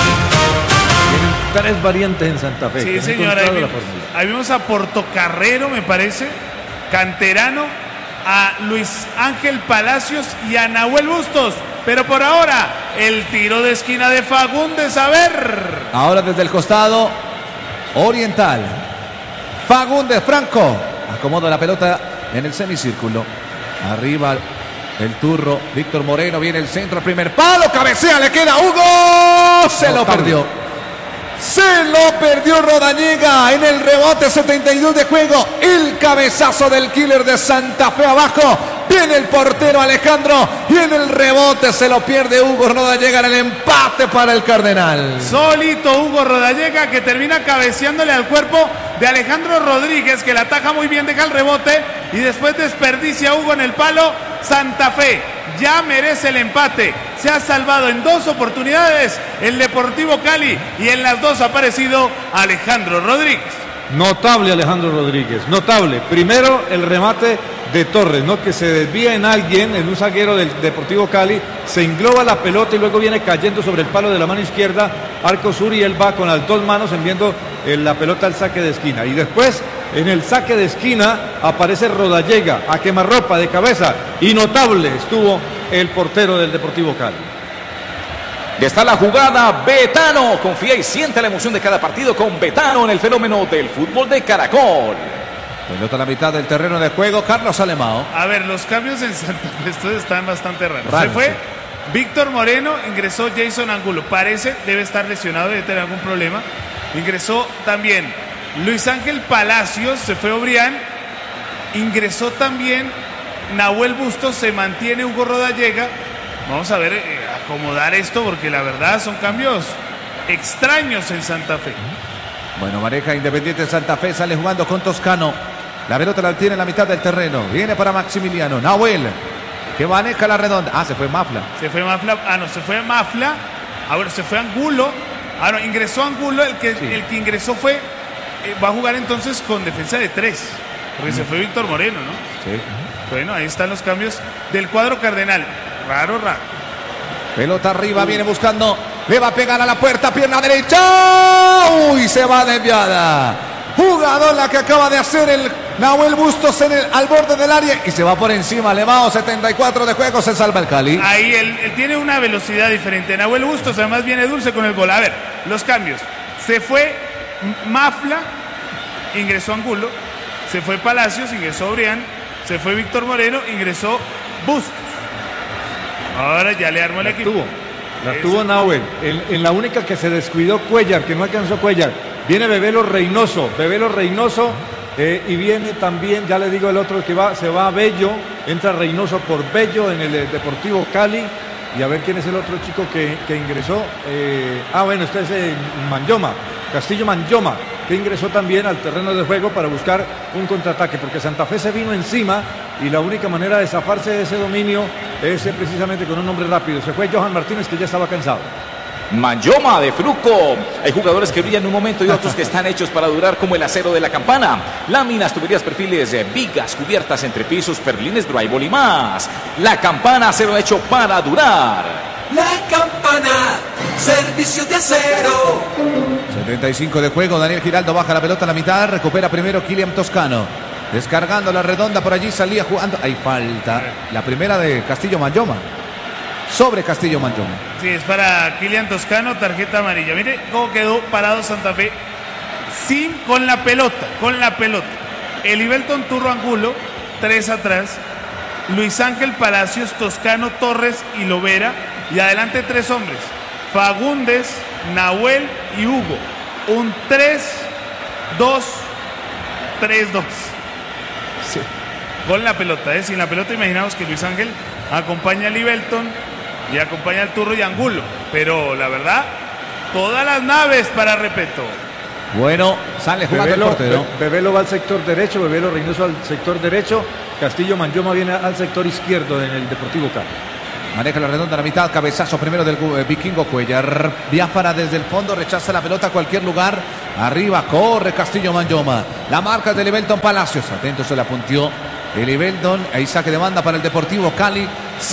Tienen 3 variantes en Santa Fe. Sí, señor. Ahí vimos a Portocarrero, me parece. Canterano. A Luis Ángel Palacios y a Nahuel Bustos. Pero por ahora, el tiro de esquina de Fagundes. A ver. Ahora desde el costado oriental. Fagundes, Franco. Acomoda la pelota en el semicírculo. Arriba el turro. Víctor Moreno. Viene el centro. El primer palo. Cabecea. Le queda Hugo. Se lo perdió. Se lo perdió Rodallega en el rebote, 72 de juego. El cabezazo del killer de Santa Fe abajo. Viene el portero Alejandro y en el rebote se lo pierde Hugo Rodallega en el empate para el Cardenal. Solito Hugo Rodallega que termina cabeceándole al cuerpo de Alejandro Rodríguez, que la ataja muy bien, deja el rebote y después desperdicia a Hugo en el palo. Santa Fe ya merece el empate. Se ha salvado en 2 oportunidades el Deportivo Cali y en las 2 ha aparecido Alejandro Rodríguez. Notable Alejandro Rodríguez, notable. Primero el remate de Torres, ¿no? Que se desvía en alguien, en un zaguero del Deportivo Cali, se engloba la pelota y luego viene cayendo sobre el palo de la mano izquierda, arco sur, y él va con las 2 manos enviando la pelota al saque de esquina. Y después, en el saque de esquina, aparece Rodallega a quemarropa de cabeza, y notable estuvo el portero del Deportivo Cali. Ya está la jugada, Betano. Confía y siente la emoción de cada partido con Betano en el fenómeno del fútbol de Caracol. Pelota a la mitad del terreno de juego, Carlos Alemao. A ver, los cambios en Santa Fe estos están bastante raros. Se fue sí. Víctor Moreno, ingresó Jason Angulo. Parece, debe estar lesionado, debe tener algún problema. Ingresó también Luis Ángel Palacios, se fue Obrián. Ingresó también Nahuel Bustos, se mantiene Hugo Rodallega. Vamos a ver, acomodar esto porque la verdad son cambios extraños en Santa Fe. Bueno, maneja Independiente Santa Fe, sale jugando con Toscano. La pelota la tiene en la mitad del terreno. Viene para Maximiliano. Nahuel, que maneja la redonda. Se fue Mafla. Se fue Mafla. No, se fue Mafla. Ahora se fue Angulo. No, ingresó Angulo. El que ingresó fue. Va a jugar entonces con defensa de 3. Porque se fue Víctor Moreno, ¿no? Sí. Bueno, ahí están los cambios del cuadro cardenal. Raro. Pelota arriba, viene buscando. Le va a pegar a la puerta, pierna derecha. Uy, se va desviada. Jugador la que acaba de hacer el Nahuel Bustos al borde del área y se va por encima. Alemao, 74 de juego, se salva el Cali. Ahí él tiene una velocidad diferente. Nahuel Bustos además viene dulce con el gol. A ver, los cambios. Se fue Mafla, ingresó Angulo. Se fue Palacios, ingresó Obrián. Se fue Víctor Moreno, ingresó Bustos. Ahora ya le armó el equipo. La tuvo Nahuel. En la única que se descuidó Cuellar, que no alcanzó Cuellar. Viene Bebelo Reynoso. Y viene también, ya le digo el otro que se va a Bello. Entra Reynoso por Bello en el Deportivo Cali. Y a ver quién es el otro chico que ingresó. Bueno, este es Manyoma, Castillo Manyoma, que ingresó también al terreno de juego para buscar un contraataque, porque Santa Fe se vino encima y la única manera de zafarse de ese dominio es precisamente con un hombre rápido. Se fue Johan Martínez, que ya estaba cansado. Manyoma de Fruco. Hay jugadores que brillan en un momento y otros que están hechos para durar, como el acero de la campana. Láminas, tuberías, perfiles, vigas, cubiertas, entrepisos, perlines, drywall y más. La campana, acero hecho para durar. La campana, servicio de acero. 75 de juego, Daniel Giraldo baja la pelota a la mitad, recupera primero Kylian Toscano. Descargando la redonda, por allí salía jugando. Hay falta. La primera de Castillo Manyoma. Sobre Castillo Manyoma. Sí, es para Kylian Toscano, tarjeta amarilla. Mire cómo quedó parado Santa Fe con la pelota. El Ibelton Turro Angulo, 3 atrás. Luis Ángel Palacios, Toscano, Torres y Lovera. Y adelante 3 hombres. Fagundes, Nahuel y Hugo. Un 3-2-3-2. con la pelota. Sin la pelota imaginamos que Luis Ángel acompaña a Libelton y acompaña al Turro y Angulo. Pero la verdad, todas las naves para Repeto. Bueno, sale jugando el portero. Bebelo va al sector derecho, Bebelo Reynoso al sector derecho, Castillo Manyoma viene al sector izquierdo en el Deportivo Cali. Maneja la redonda a la mitad, cabezazo primero del Vikingo Cuellar. Biafara desde el fondo, rechaza la pelota a cualquier lugar. Arriba, corre Castillo Manyoma. La marca de Libelton Palacios. Atento, se la puntió el Libelton. Ahí saque de banda para el Deportivo Cali.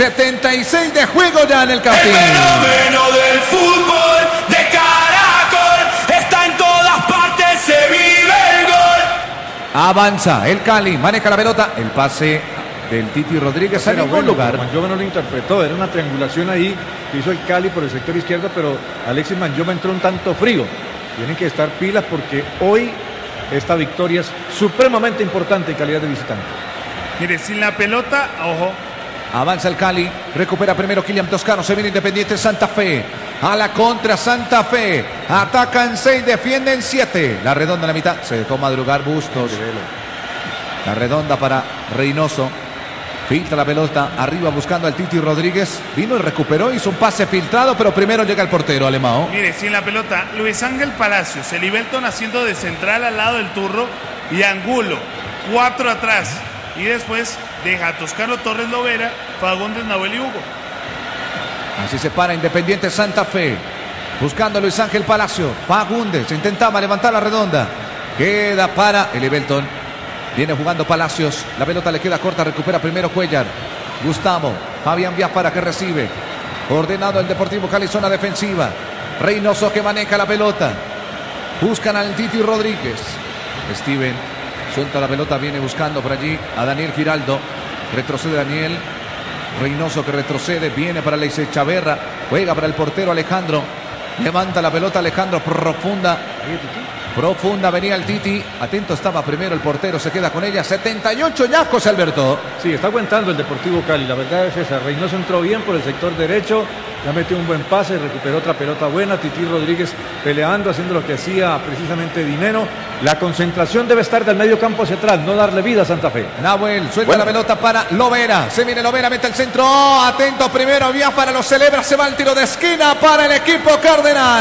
76 de juego ya en el Campín. El fenómeno del fútbol de Caracol está en todas partes, se vive el gol. Avanza el Cali, maneja la pelota. El pase del Titi Rodríguez en ningún lugar. Manyoma no lo interpretó, era una triangulación ahí que hizo el Cali por el sector izquierdo, pero Alexis Manyoma entró un tanto frío. Tienen que estar pilas porque hoy esta victoria es supremamente importante en calidad de visitante. Mire, sin la pelota, ojo. Avanza el Cali, recupera primero Kylian Toscano, se viene Independiente Santa Fe. A la contra Santa Fe, atacan 6, defienden 7. La redonda en la mitad, se dejó madrugar Bustos. La redonda para Reynoso. Filtra la pelota arriba buscando al Titi Rodríguez. Vino y recuperó, hizo un pase filtrado, pero primero llega el portero Alemão. Mire, sin la pelota, Luis Ángel Palacios, el Libelton haciendo de central al lado del Turro y Angulo, 4 atrás. Y después deja a Toscano Torres Lovera, Fagundes, Nahuel y Hugo. Así se para Independiente Santa Fe. Buscando a Luis Ángel Palacio. Fagundes intentaba levantar la redonda. Queda para el Libelton. Viene jugando Palacios. La pelota le queda corta. Recupera primero Cuellar. Gustavo. Fabián Biafara que recibe. Ordenado el Deportivo Cali, zona defensiva. Reynoso que maneja la pelota. Buscan al Titi Rodríguez. Steven suelta la pelota. Viene buscando por allí a Daniel Giraldo. Retrocede Daniel. Reynoso que retrocede. Viene para Leise Chaverra. Juega para el portero Alejandro. Levanta la pelota Alejandro. Profunda venía el Titi. Atento estaba primero el portero. Se queda con ella. 78 ya José Alberto. Sí, está aguantando el Deportivo Cali. La verdad es esa. Reynoso entró bien por el sector derecho. Ya metió un buen pase. Recuperó otra pelota buena. Titi Rodríguez peleando, haciendo lo que hacía precisamente Dinero. La concentración debe estar del medio campo hacia atrás. No darle vida a Santa Fe. Nahuel suelta la pelota para Lovera. Se viene Lovera, mete el centro. Atento primero. Biafara lo celebra. Se va el tiro de esquina para el equipo cardenal.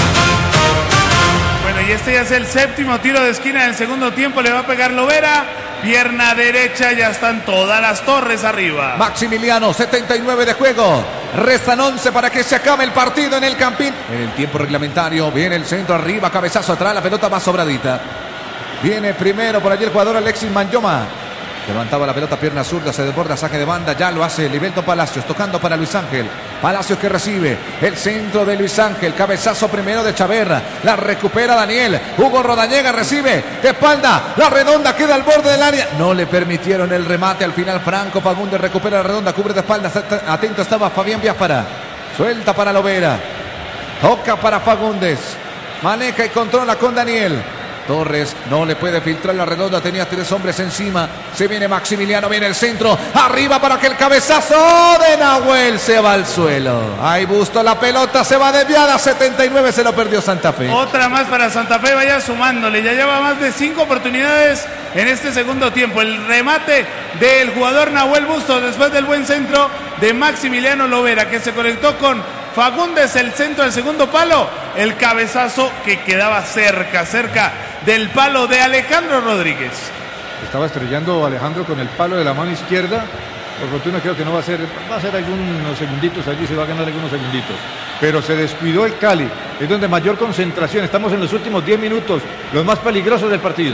Bueno, y este ya es el 7º tiro de esquina del segundo tiempo. Le va a pegar Lovera. Pierna derecha, ya están todas las torres arriba. Maximiliano, 79 de juego. Restan 11 para que se acabe el partido en el Campín. En el tiempo reglamentario, viene el centro arriba, cabezazo atrás, la pelota va sobradita. Viene primero por allí el jugador Alexis Manyoma. Levantaba la pelota, pierna zurda, se desborda, saque de banda, ya lo hace Libelton Palacios, tocando para Luis Ángel. Palacios que recibe, el centro de Luis Ángel, cabezazo primero de Chaverra, la recupera Daniel, Hugo Rodallega recibe, de espalda, la redonda queda al borde del área. No le permitieron el remate, al final Franco Fagundes recupera la redonda, cubre de espalda, atento estaba Fabián Biafara, suelta para Lovera, toca para Fagundes, maneja y controla con Daniel. Torres no le puede filtrar la redonda, tenía 3 hombres encima. Se viene Maximiliano, viene el centro, arriba para que el cabezazo de Nahuel se va al suelo. Ahí Busto, la pelota se va desviada, 79 se lo perdió Santa Fe. Otra más para Santa Fe, vaya sumándole, ya lleva más de 5 oportunidades en este segundo tiempo. El remate del jugador Nahuel Busto después del buen centro de Maximiliano Lovera, que se conectó con Fagundes, el centro del segundo palo, el cabezazo que quedaba cerca del palo de Alejandro Rodríguez. Estaba estrellando Alejandro con el palo de la mano izquierda. Por fortuna creo que no va a ser algunos segunditos allí, se va a ganar algunos segunditos. Pero se descuidó el Cali, es donde mayor concentración. Estamos en los últimos 10 minutos, los más peligrosos del partido.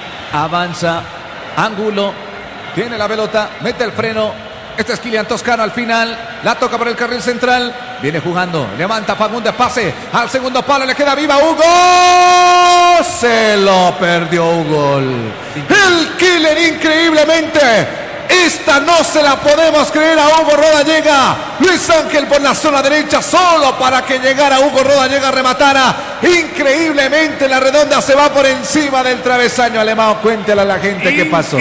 Avanza Angulo, tiene la pelota, mete el freno. Este es Kylian Toscano al final. La toca por el carril central. Viene jugando. Levanta Fagundes. Pase al segundo palo. Le queda viva Hugo. Se lo perdió Hugo. El killer increíblemente. Esta no se la podemos creer a Hugo Rodallega. Luis Ángel por la zona derecha. Solo para que llegara Hugo Rodallega, rematara. Increíblemente la redonda se va por encima del travesaño Alemão. Cuéntale a la gente qué pasó.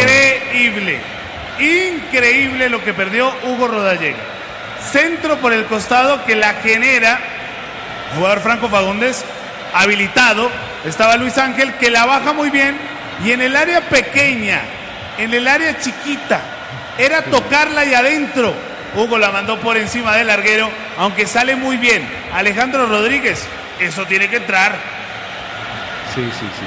Increíble lo que perdió Hugo Rodallega. Centro por el costado que la genera el jugador Franco Fagundes, habilitado. Estaba Luis Ángel que la baja muy bien y en el área pequeña en el área chiquita. Era tocarla y adentro. Hugo la mandó por encima del larguero, aunque sale muy bien. Alejandro Rodríguez, eso tiene que entrar. Sí.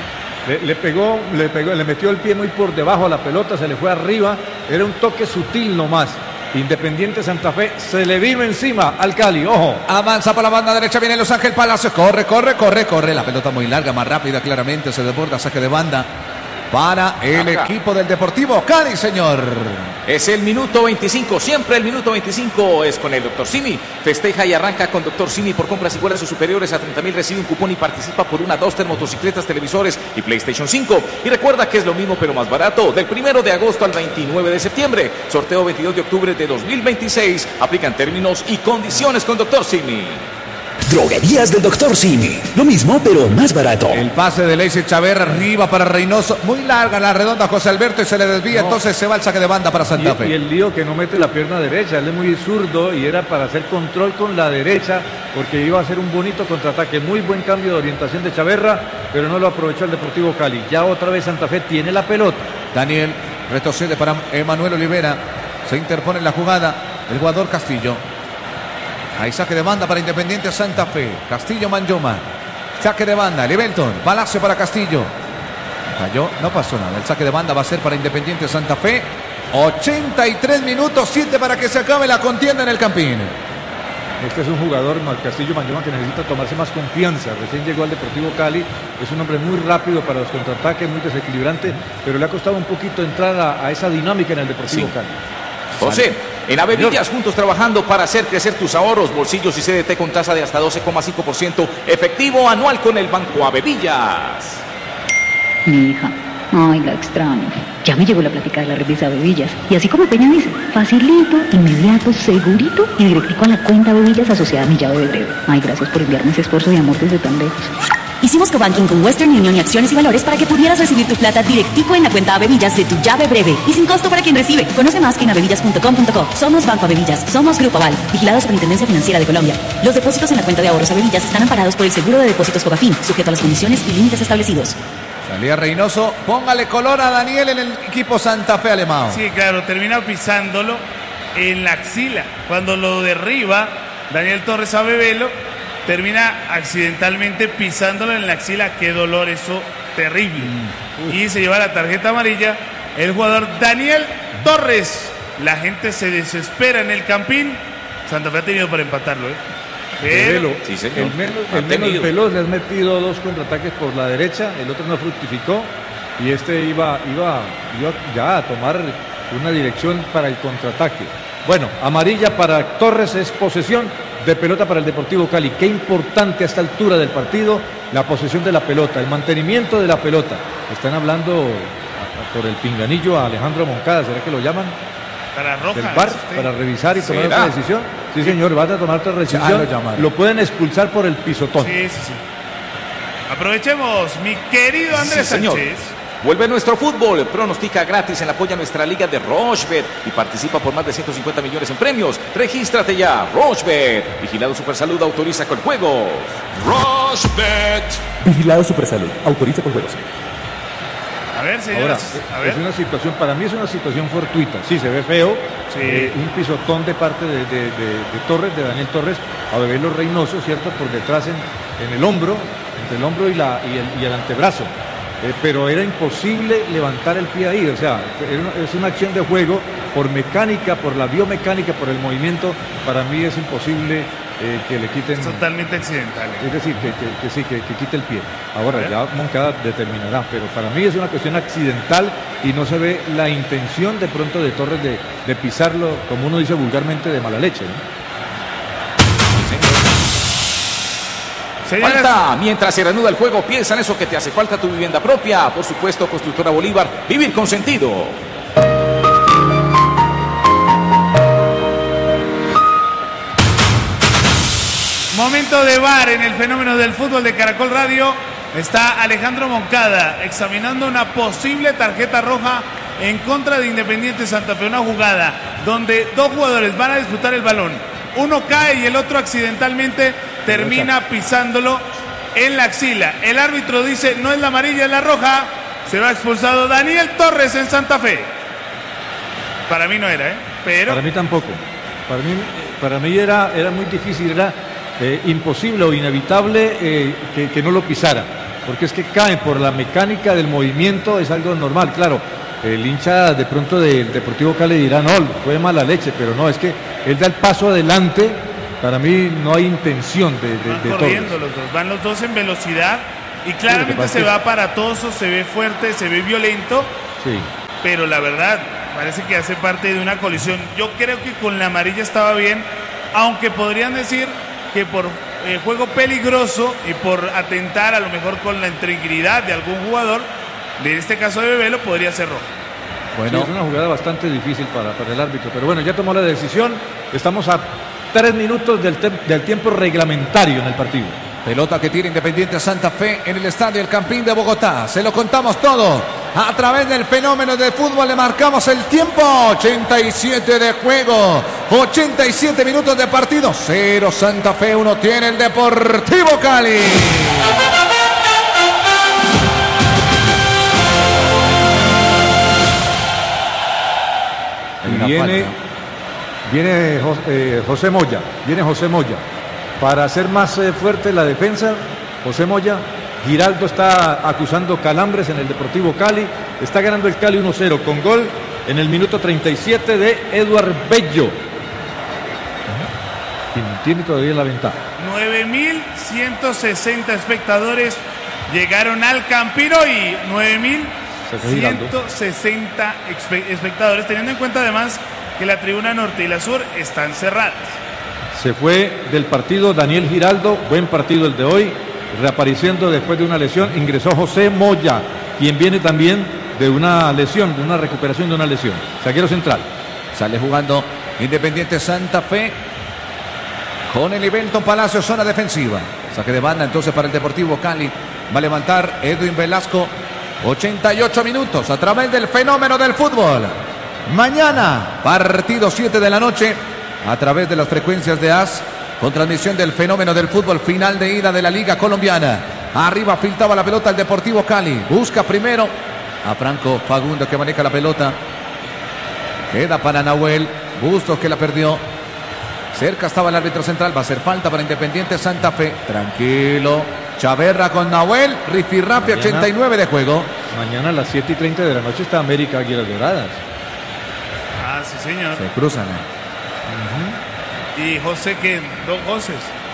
Le metió el pie muy por debajo a la pelota, se le fue arriba. Era un toque sutil nomás. Independiente Santa Fe se le vino encima al Cali, ojo. Avanza por la banda derecha, viene Los Ángeles Palacios. Corre. La pelota muy larga, más rápida, claramente. Se desborda, saque de banda para el equipo del Deportivo Cali, señor. Es el minuto 25, siempre el minuto 25 es con el Dr. Simi. Festeja y arranca con Dr. Simi por compras iguales o superiores a 30,000. Recibe un cupón y participa por una Duster, motocicletas, televisores y PlayStation 5. Y recuerda que es lo mismo pero más barato. Del 1 de agosto al 29 de septiembre. Sorteo 22 de octubre de 2026. Aplican términos y condiciones con Dr. Simi. Droguerías del Dr. Simi. Lo mismo, pero más barato. El pase de Leisy Chaverra arriba para Reynoso. Muy larga la redonda José Alberto y se le desvía. Entonces se va el saque de banda para Santa Fe. Y el lío que no mete la pierna derecha. Él es muy zurdo y era para hacer control con la derecha porque iba a hacer un bonito contraataque. Muy buen cambio de orientación de Chaverra, pero no lo aprovechó el Deportivo Cali. Ya otra vez Santa Fe tiene la pelota. Daniel retrocede para Emanuel Olivera. Se interpone en la jugada el jugador Castillo. Hay saque de banda para Independiente Santa Fe. Castillo Manyoma. Saque de banda. Leventon. Palacio para Castillo. Cayó. No pasó nada. El saque de banda va a ser para Independiente Santa Fe. 83 minutos, 7 para que se acabe la contienda en el Campín. Este es un jugador, Castillo Manyoma, que necesita tomarse más confianza. Recién llegó al Deportivo Cali. Es un hombre muy rápido para los contraataques, muy desequilibrante, pero le ha costado un poquito entrar a esa dinámica en el Deportivo Cali. José, en Avevillas, juntos trabajando para hacer crecer tus ahorros, bolsillos y CDT con tasa de hasta 12,5% efectivo anual con el Banco Avevillas. Mi hija, ay, la extraño. Ya me llegó la plática de la revista Avevillas. Y así como Peña dice, facilito, inmediato, segurito y directico a la cuenta Avevillas asociada a mi llave de breve. Ay, gracias por enviarme ese esfuerzo de amor desde tan lejos. Hicimos cobanking con Western Union y Acciones y Valores para que pudieras recibir tu plata directico en la cuenta Avevillas de tu llave breve y sin costo para quien recibe. Conoce más en avevillas.com.co. Somos Banco Avevillas, somos Grupo Aval, vigilado Superintendencia Financiera de Colombia. Los depósitos en la cuenta de ahorros Avevillas están amparados por el Seguro de Depósitos Fogafín, sujeto a las condiciones y límites establecidos. Salía Reynoso, póngale color a Daniel en el equipo Santa Fe Alemão. Sí, claro, termina pisándolo en la axila. Cuando lo derriba Daniel Torres a Bebelo, termina accidentalmente pisándolo en la axila. Qué dolor, eso terrible. Y se lleva la tarjeta amarilla el jugador Daniel Torres. La gente se desespera en el Campín. Santa Fe ha tenido para empatarlo, Bebelo, sí, señor. el menos veloz, le has metido 2 contraataques por la derecha, el otro no fructificó y este iba ya a tomar una dirección para el contraataque. Bueno, amarilla para Torres, es posesión de pelota para el Deportivo Cali. Qué importante a esta altura del partido la posesión de la pelota, el mantenimiento de la pelota. Están hablando por el pinganillo a Alejandro Moncada, ¿será que lo llaman? Para Roja, del VAR, para revisar y tomar otra decisión. Sí, señor, van a tomar otra decisión. Lo pueden expulsar por el pisotón. Sí. Aprovechemos, mi querido Andrés Sánchez. Vuelve nuestro fútbol, pronostica gratis en la apoya nuestra liga de Rochebet y participa por más de 150 millones en premios. Regístrate ya, Rochebet. Vigilado Supersalud, autoriza con juegos. Rochebet. Vigilado Supersalud, autoriza con juegos. A ver, señores. Ahora, es una situación, para mí es una situación fortuita. Sí, se ve feo. Sí. Un pisotón de parte de Torres, de Daniel Torres, a Bebelo Reynoso, ¿cierto? Por detrás en el hombro, entre el hombro y el antebrazo. Pero era imposible levantar el pie ahí. O sea, es una acción de juego por mecánica, por la biomecánica, por el movimiento. Para mí es imposible que le quiten. Es totalmente accidental. Es decir, que quite el pie. Ahora ya Moncada determinará, pero para mí es una cuestión accidental y no se ve la intención de pronto de Torres de pisarlo, como uno dice vulgarmente, de mala leche, ¿no? Falta, mientras se reanuda el juego, piensa en eso que te hace falta, tu vivienda propia. Por supuesto, Constructora Bolívar, vivir con sentido. Momento de VAR en el fenómeno del fútbol de Caracol Radio. Está Alejandro Moncada examinando una posible tarjeta roja en contra de Independiente Santa Fe. Una jugada donde 2 jugadores van a disputar el balón. Uno cae y el otro accidentalmente termina pisándolo en la axila. El árbitro dice no es la amarilla, es la roja. Se va expulsado Daniel Torres en Santa Fe. Para mí no era, pero... Para mí tampoco. Para mí era muy difícil, era imposible o inevitable que no lo pisara. Porque es que cae por la mecánica del movimiento, es algo normal, claro. El hincha de pronto del Deportivo Cali dirá, no, fue mala leche, pero no, es que él da el paso adelante. Para mí no hay intención de corriendo los dos, van los dos en velocidad y claramente se ve aparatoso, se ve fuerte, se ve violento, sí. Pero la verdad parece que hace parte de una colisión. Yo creo que con la amarilla estaba bien, aunque podrían decir que por juego peligroso y por atentar a lo mejor con la integridad de algún jugador, en este caso de Bebelo, podría ser rojo. Bueno, sí, es una jugada bastante difícil para el árbitro, pero bueno, ya tomó la decisión. Estamos a 3 minutos del tiempo reglamentario en el partido. Pelota que tira Independiente Santa Fe en el estadio El Campín de Bogotá. Se lo contamos todo a través del fenómeno de fútbol. Le marcamos el tiempo. 87 de juego. 87 minutos de partido. 0 Santa Fe, 1 tiene el Deportivo Cali. Viene José Moya. Viene José Moya. Para hacer más fuerte la defensa, José Moya. Giraldo está acusando calambres en el Deportivo Cali. Está ganando el Cali 1-0 con gol en el minuto 37 de Eduard Bello. Quien tiene todavía la ventaja. 9.160 espectadores llegaron al Campino y 9.160 espectadores, teniendo en cuenta además que la tribuna norte y la sur están cerradas. Se fue del partido Daniel Giraldo, buen partido el de hoy, reapareciendo después de una lesión. Ingresó José Moya, quien viene también de una lesión, de una recuperación de una lesión. Zaguero central. Sale jugando Independiente Santa Fe con el Ibelton Palacio, zona defensiva. Saque de banda entonces para el Deportivo Cali. Va a levantar Edwin Velasco. 88 minutos a través del fenómeno del fútbol. Mañana, partido 7 de la noche, a través de las frecuencias de AS, con transmisión del fenómeno del fútbol, final de ida de la Liga Colombiana. Arriba filtraba la pelota el Deportivo Cali. Busca primero a Franco Fagundo, que maneja la pelota. Queda para Nahuel Bustos, que la perdió. Cerca estaba el árbitro central. Va a ser falta para Independiente Santa Fe. Tranquilo. Chaverra con Nahuel. Rifirrapi, 89 de juego. Mañana a las 7:30 de la noche está América Águilas Doradas. Ah, sí, señor. Se cruzan. Y José, que dos Josés.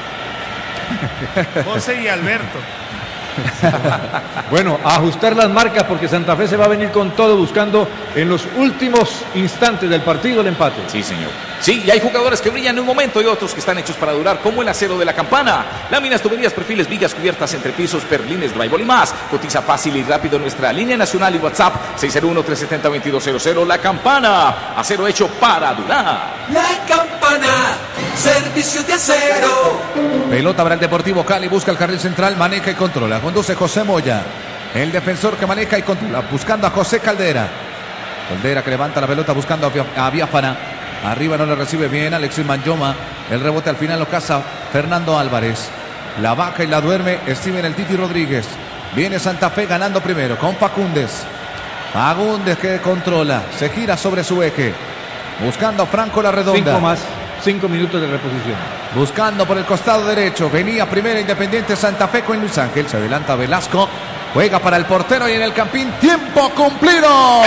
José y Alberto. Bueno, a ajustar las marcas porque Santa Fe se va a venir con todo buscando en los últimos instantes del partido el empate. Sí, señor. Sí, y hay jugadores que brillan en un momento y otros que están hechos para durar, como el acero de la Campana. Láminas, tuberías, perfiles, vigas, cubiertas, entrepisos, perlines, drywall y más. Cotiza fácil y rápido nuestra línea nacional y WhatsApp 601-370-2200. La Campana, acero hecho para durar. La Campana, servicio de acero. Pelota para el Deportivo Cali, busca el carril central, maneja y controla. Conduce José Moya, el defensor que maneja y controla, buscando a José Caldera. Caldera que levanta la pelota buscando a Biafana. Arriba no le recibe bien Alexis Manyoma. El rebote al final lo caza Fernando Álvarez. La baja y la duerme Steven el Titi Rodríguez. Viene Santa Fe ganando primero con Facúndez. Facúndez que controla, se gira sobre su eje. Buscando a Franco La Redonda. 5 minutos de reposición. Buscando por el costado derecho. Venía primero Independiente Santa Fe con Luis Ángel. Se adelanta Velasco. Juega para el portero y en el Campín. ¡Tiempo cumplido!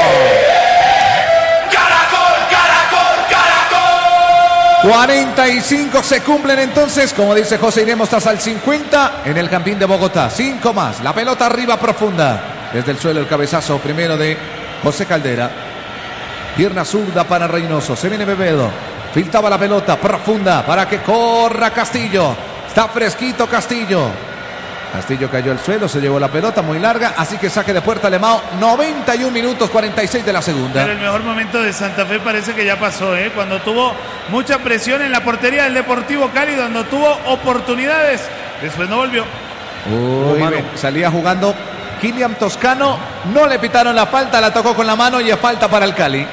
45 se cumplen entonces, como dice José, iremos hasta el 50 en el Campín de Bogotá. 5 más, la pelota arriba profunda. Desde el suelo el cabezazo primero de José Caldera. Pierna zurda para Reynoso, se viene Bebedo. Filtraba la pelota profunda para que corra Castillo. Está fresquito Castillo. Castillo cayó al suelo, se llevó la pelota muy larga, así que saque de puerta Alemão. 91 minutos 46 de la segunda. Pero el mejor momento de Santa Fe parece que ya pasó, cuando tuvo mucha presión en la portería del Deportivo Cali, cuando tuvo oportunidades, después no volvió. Salía jugando Kylian Toscano, no le pitaron la falta, la tocó con la mano y es falta para el Cali.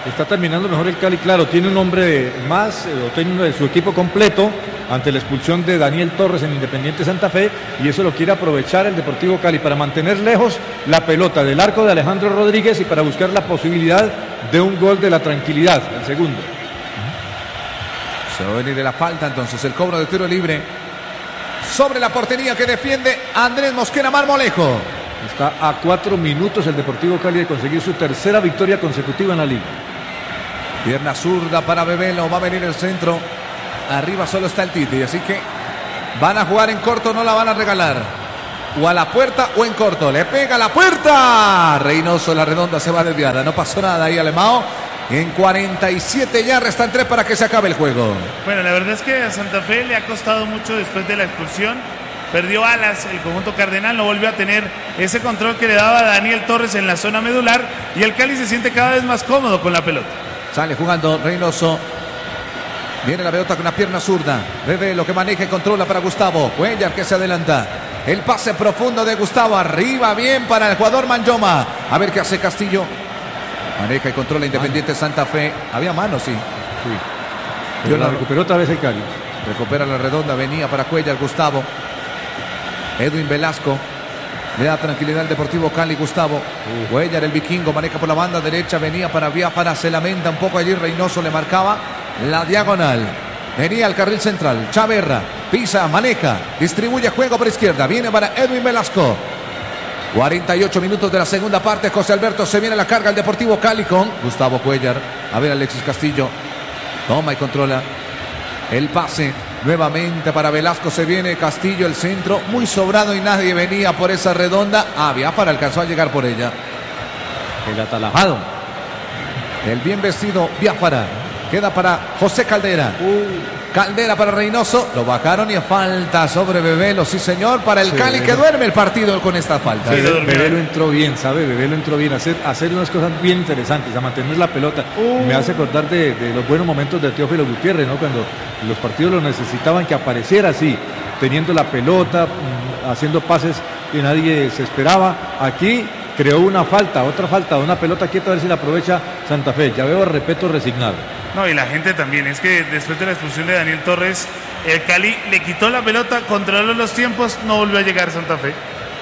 Está terminando mejor el Cali, claro, tiene un hombre más, o tiene su equipo completo ante la expulsión de Daniel Torres en Independiente Santa Fe, y eso lo quiere aprovechar el Deportivo Cali para mantener lejos la pelota del arco de Alejandro Rodríguez y para buscar la posibilidad de un gol de la tranquilidad, el segundo. Se va a venir de la falta entonces el cobro de tiro libre sobre la portería que defiende Andrés Mosquera Marmolejo. Está a 4 minutos el Deportivo Cali de conseguir su tercera victoria consecutiva en la liga. Pierna zurda para Bebelo, va a venir el centro. Arriba solo está el Titi, así que van a jugar en corto, no la van a regalar. O a la puerta o en corto. Le pega a la puerta. Reynoso, la redonda se va desviada. No pasó nada ahí, Alemão. En 47 ya restan 3 para que se acabe el juego. Bueno, la verdad es que a Santa Fe le ha costado mucho después de la expulsión. Perdió alas el conjunto cardenal, no volvió a tener ese control que le daba Daniel Torres en la zona medular, y el Cali se siente cada vez más cómodo con la pelota. Sale jugando Reynoso. Viene la pelota con la pierna zurda. Bebé lo que maneja y controla para Gustavo. Cuellar que se adelanta. El pase profundo de Gustavo. Arriba bien para el jugador Manjoma. A ver qué hace Castillo. Maneja y controla Independiente Santa Fe. Había mano, sí. Pero la recuperó otra vez el Cali. Recupera la redonda. Venía para Cuellar Gustavo. Edwin Velasco. Le da tranquilidad al Deportivo Cali, Gustavo. Cuellar, el vikingo, maneja por la banda derecha. Venía para Biafara. Se lamenta un poco allí. Reynoso le marcaba la diagonal. Venía al carril central. Chaverra. Pisa, maneja. Distribuye juego por izquierda. Viene para Edwin Velasco. 48 minutos de la segunda parte. José Alberto se viene a la carga el Deportivo Cali con Gustavo Cuellar. A ver, Alexis Castillo. Toma y controla. El pase. Nuevamente para Velasco, se viene Castillo, el centro, muy sobrado y nadie venía por esa redonda. Biafara alcanzó a llegar por ella. El atalajado. El bien vestido Biafara. Queda para José Caldera. Caldera para Reynoso. Lo bajaron y a falta sobre Bebelo. Sí, señor, para el Cali que duerme el partido con esta falta. Sí, Bebelo entró bien, ¿sabe? Bebelo entró bien a hacer unas cosas bien interesantes, a mantener la pelota. Me hace acordar de los buenos momentos de Teófilo Gutiérrez, ¿no? Cuando los partidos lo necesitaban, que apareciera así, teniendo la pelota, haciendo pases que nadie se esperaba. Aquí creó una falta, otra falta, una pelota quieta, a ver si la aprovecha Santa Fe. Ya veo a Repeto resignado. No, y la gente también, es que después de la expulsión de Daniel Torres, el Cali le quitó la pelota, controló los tiempos, no volvió a llegar Santa Fe.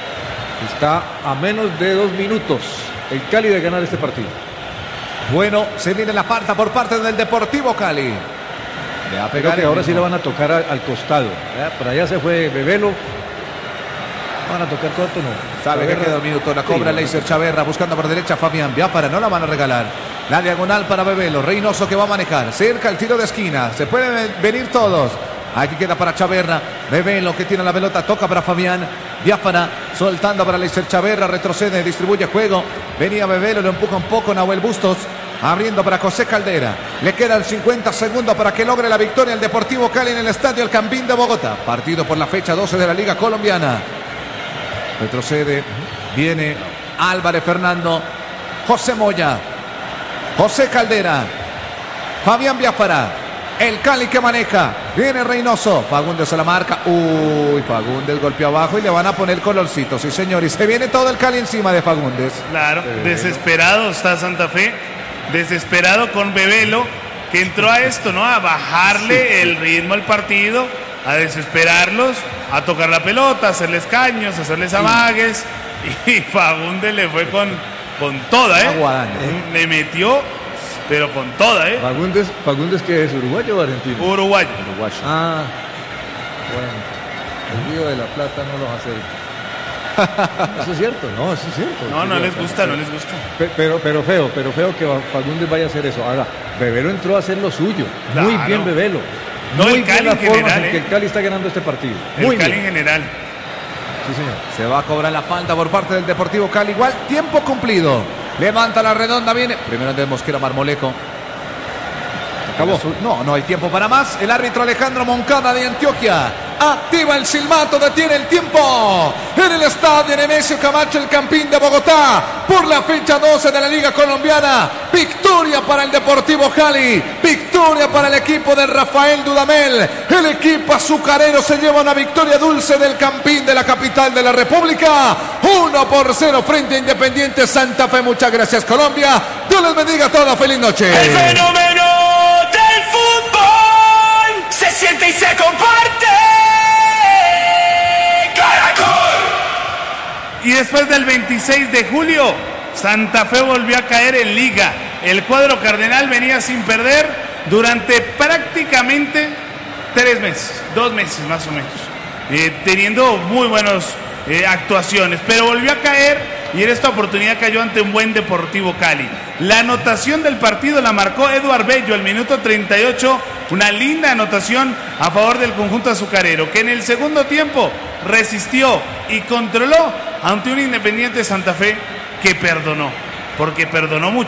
Está a menos de 2 minutos el Cali de ganar este partido. Bueno, se viene la falta por parte del Deportivo Cali. Le va a pegar. Creo que ahora sí le van a tocar al costado. Por allá se fue Bebelo. ¿Van a tocar corto o no? Sabe que queda un minuto. La cobra Leiser Chaverra buscando por derecha Fabián Biafara. No la van a regalar. La diagonal para Bebelo. Reynoso que va a manejar. Cerca el tiro de esquina. Se pueden venir todos. Aquí queda para Chaverra. Bebelo que tiene la pelota. Toca para Fabián Biafara. Soltando para Leiser Chaverra. Retrocede. Distribuye juego. Venía Bebelo. Lo empuja un poco Nahuel Bustos. Abriendo para José Caldera. Le quedan 50 segundos para que logre la victoria el Deportivo Cali en el Estadio El Campín de Bogotá. Partido por la fecha 12 de la Liga Colombiana. Retrocede. Viene Álvarez Fernando. José Moya. José Caldera. Fabián Biafara. El Cali que maneja. Viene Reynoso. Fagundes a la marca. Fagundes golpeó abajo y le van a poner colorcito. Sí, señor. Y se viene todo el Cali encima de Fagundes. Claro. Desesperado está Santa Fe. Desesperado con Bebelo, que entró a esto, ¿no? A bajarle el ritmo al partido, a desesperarlos, a tocar la pelota, a hacerles caños, a hacerles amagues. Y Fagundes le fue con toda, ¿eh? Le metió, pero con toda, ¿eh? Fagundes ¿qué es? ¿Uruguayo o argentino? Uruguayo. Ah, bueno. El Río de la Plata no los hace. Eso es cierto, no, eso es cierto. No les gusta, no les gusta. Pero feo que Fagundes vaya a hacer eso. Ahora, Bebelo entró a hacer lo suyo. Claro. Muy bien Bebelo. No, muy el Cali bien en general, que el Cali está ganando este partido. El Cali en general. Sí, señor. Se va a cobrar la falta por parte del Deportivo Cali. Igual, tiempo cumplido. Levanta la redonda, viene. Primero de Mosquera Marmolejo. Acabó. No hay tiempo para más. El árbitro Alejandro Moncada de Antioquia activa el silbato, detiene el tiempo en el estadio Nemesio Camacho, el Campín de Bogotá, por la fecha 12 de la Liga Colombiana. Victoria para el Deportivo Cali, victoria para el equipo de Rafael Dudamel. El equipo azucarero se lleva una victoria dulce del Campín de la capital de la República. 1-0 frente a Independiente Santa Fe. Muchas gracias, Colombia. Dios les bendiga a todos. Feliz noche. El fenómeno del fútbol se siente y se comparte. Caracol. Y después del 26 de julio, Santa Fe volvió a caer en liga. El cuadro cardenal venía sin perder durante prácticamente 3 meses, 2 meses más o menos, teniendo muy buenas actuaciones, pero volvió a caer y en esta oportunidad cayó ante un buen Deportivo Cali. La anotación del partido la marcó Eduard Bello al minuto 38, una linda anotación a favor del conjunto azucarero, que en el segundo tiempo resistió y controló ante un Independiente Santa Fe que perdonó, porque perdonó mucho.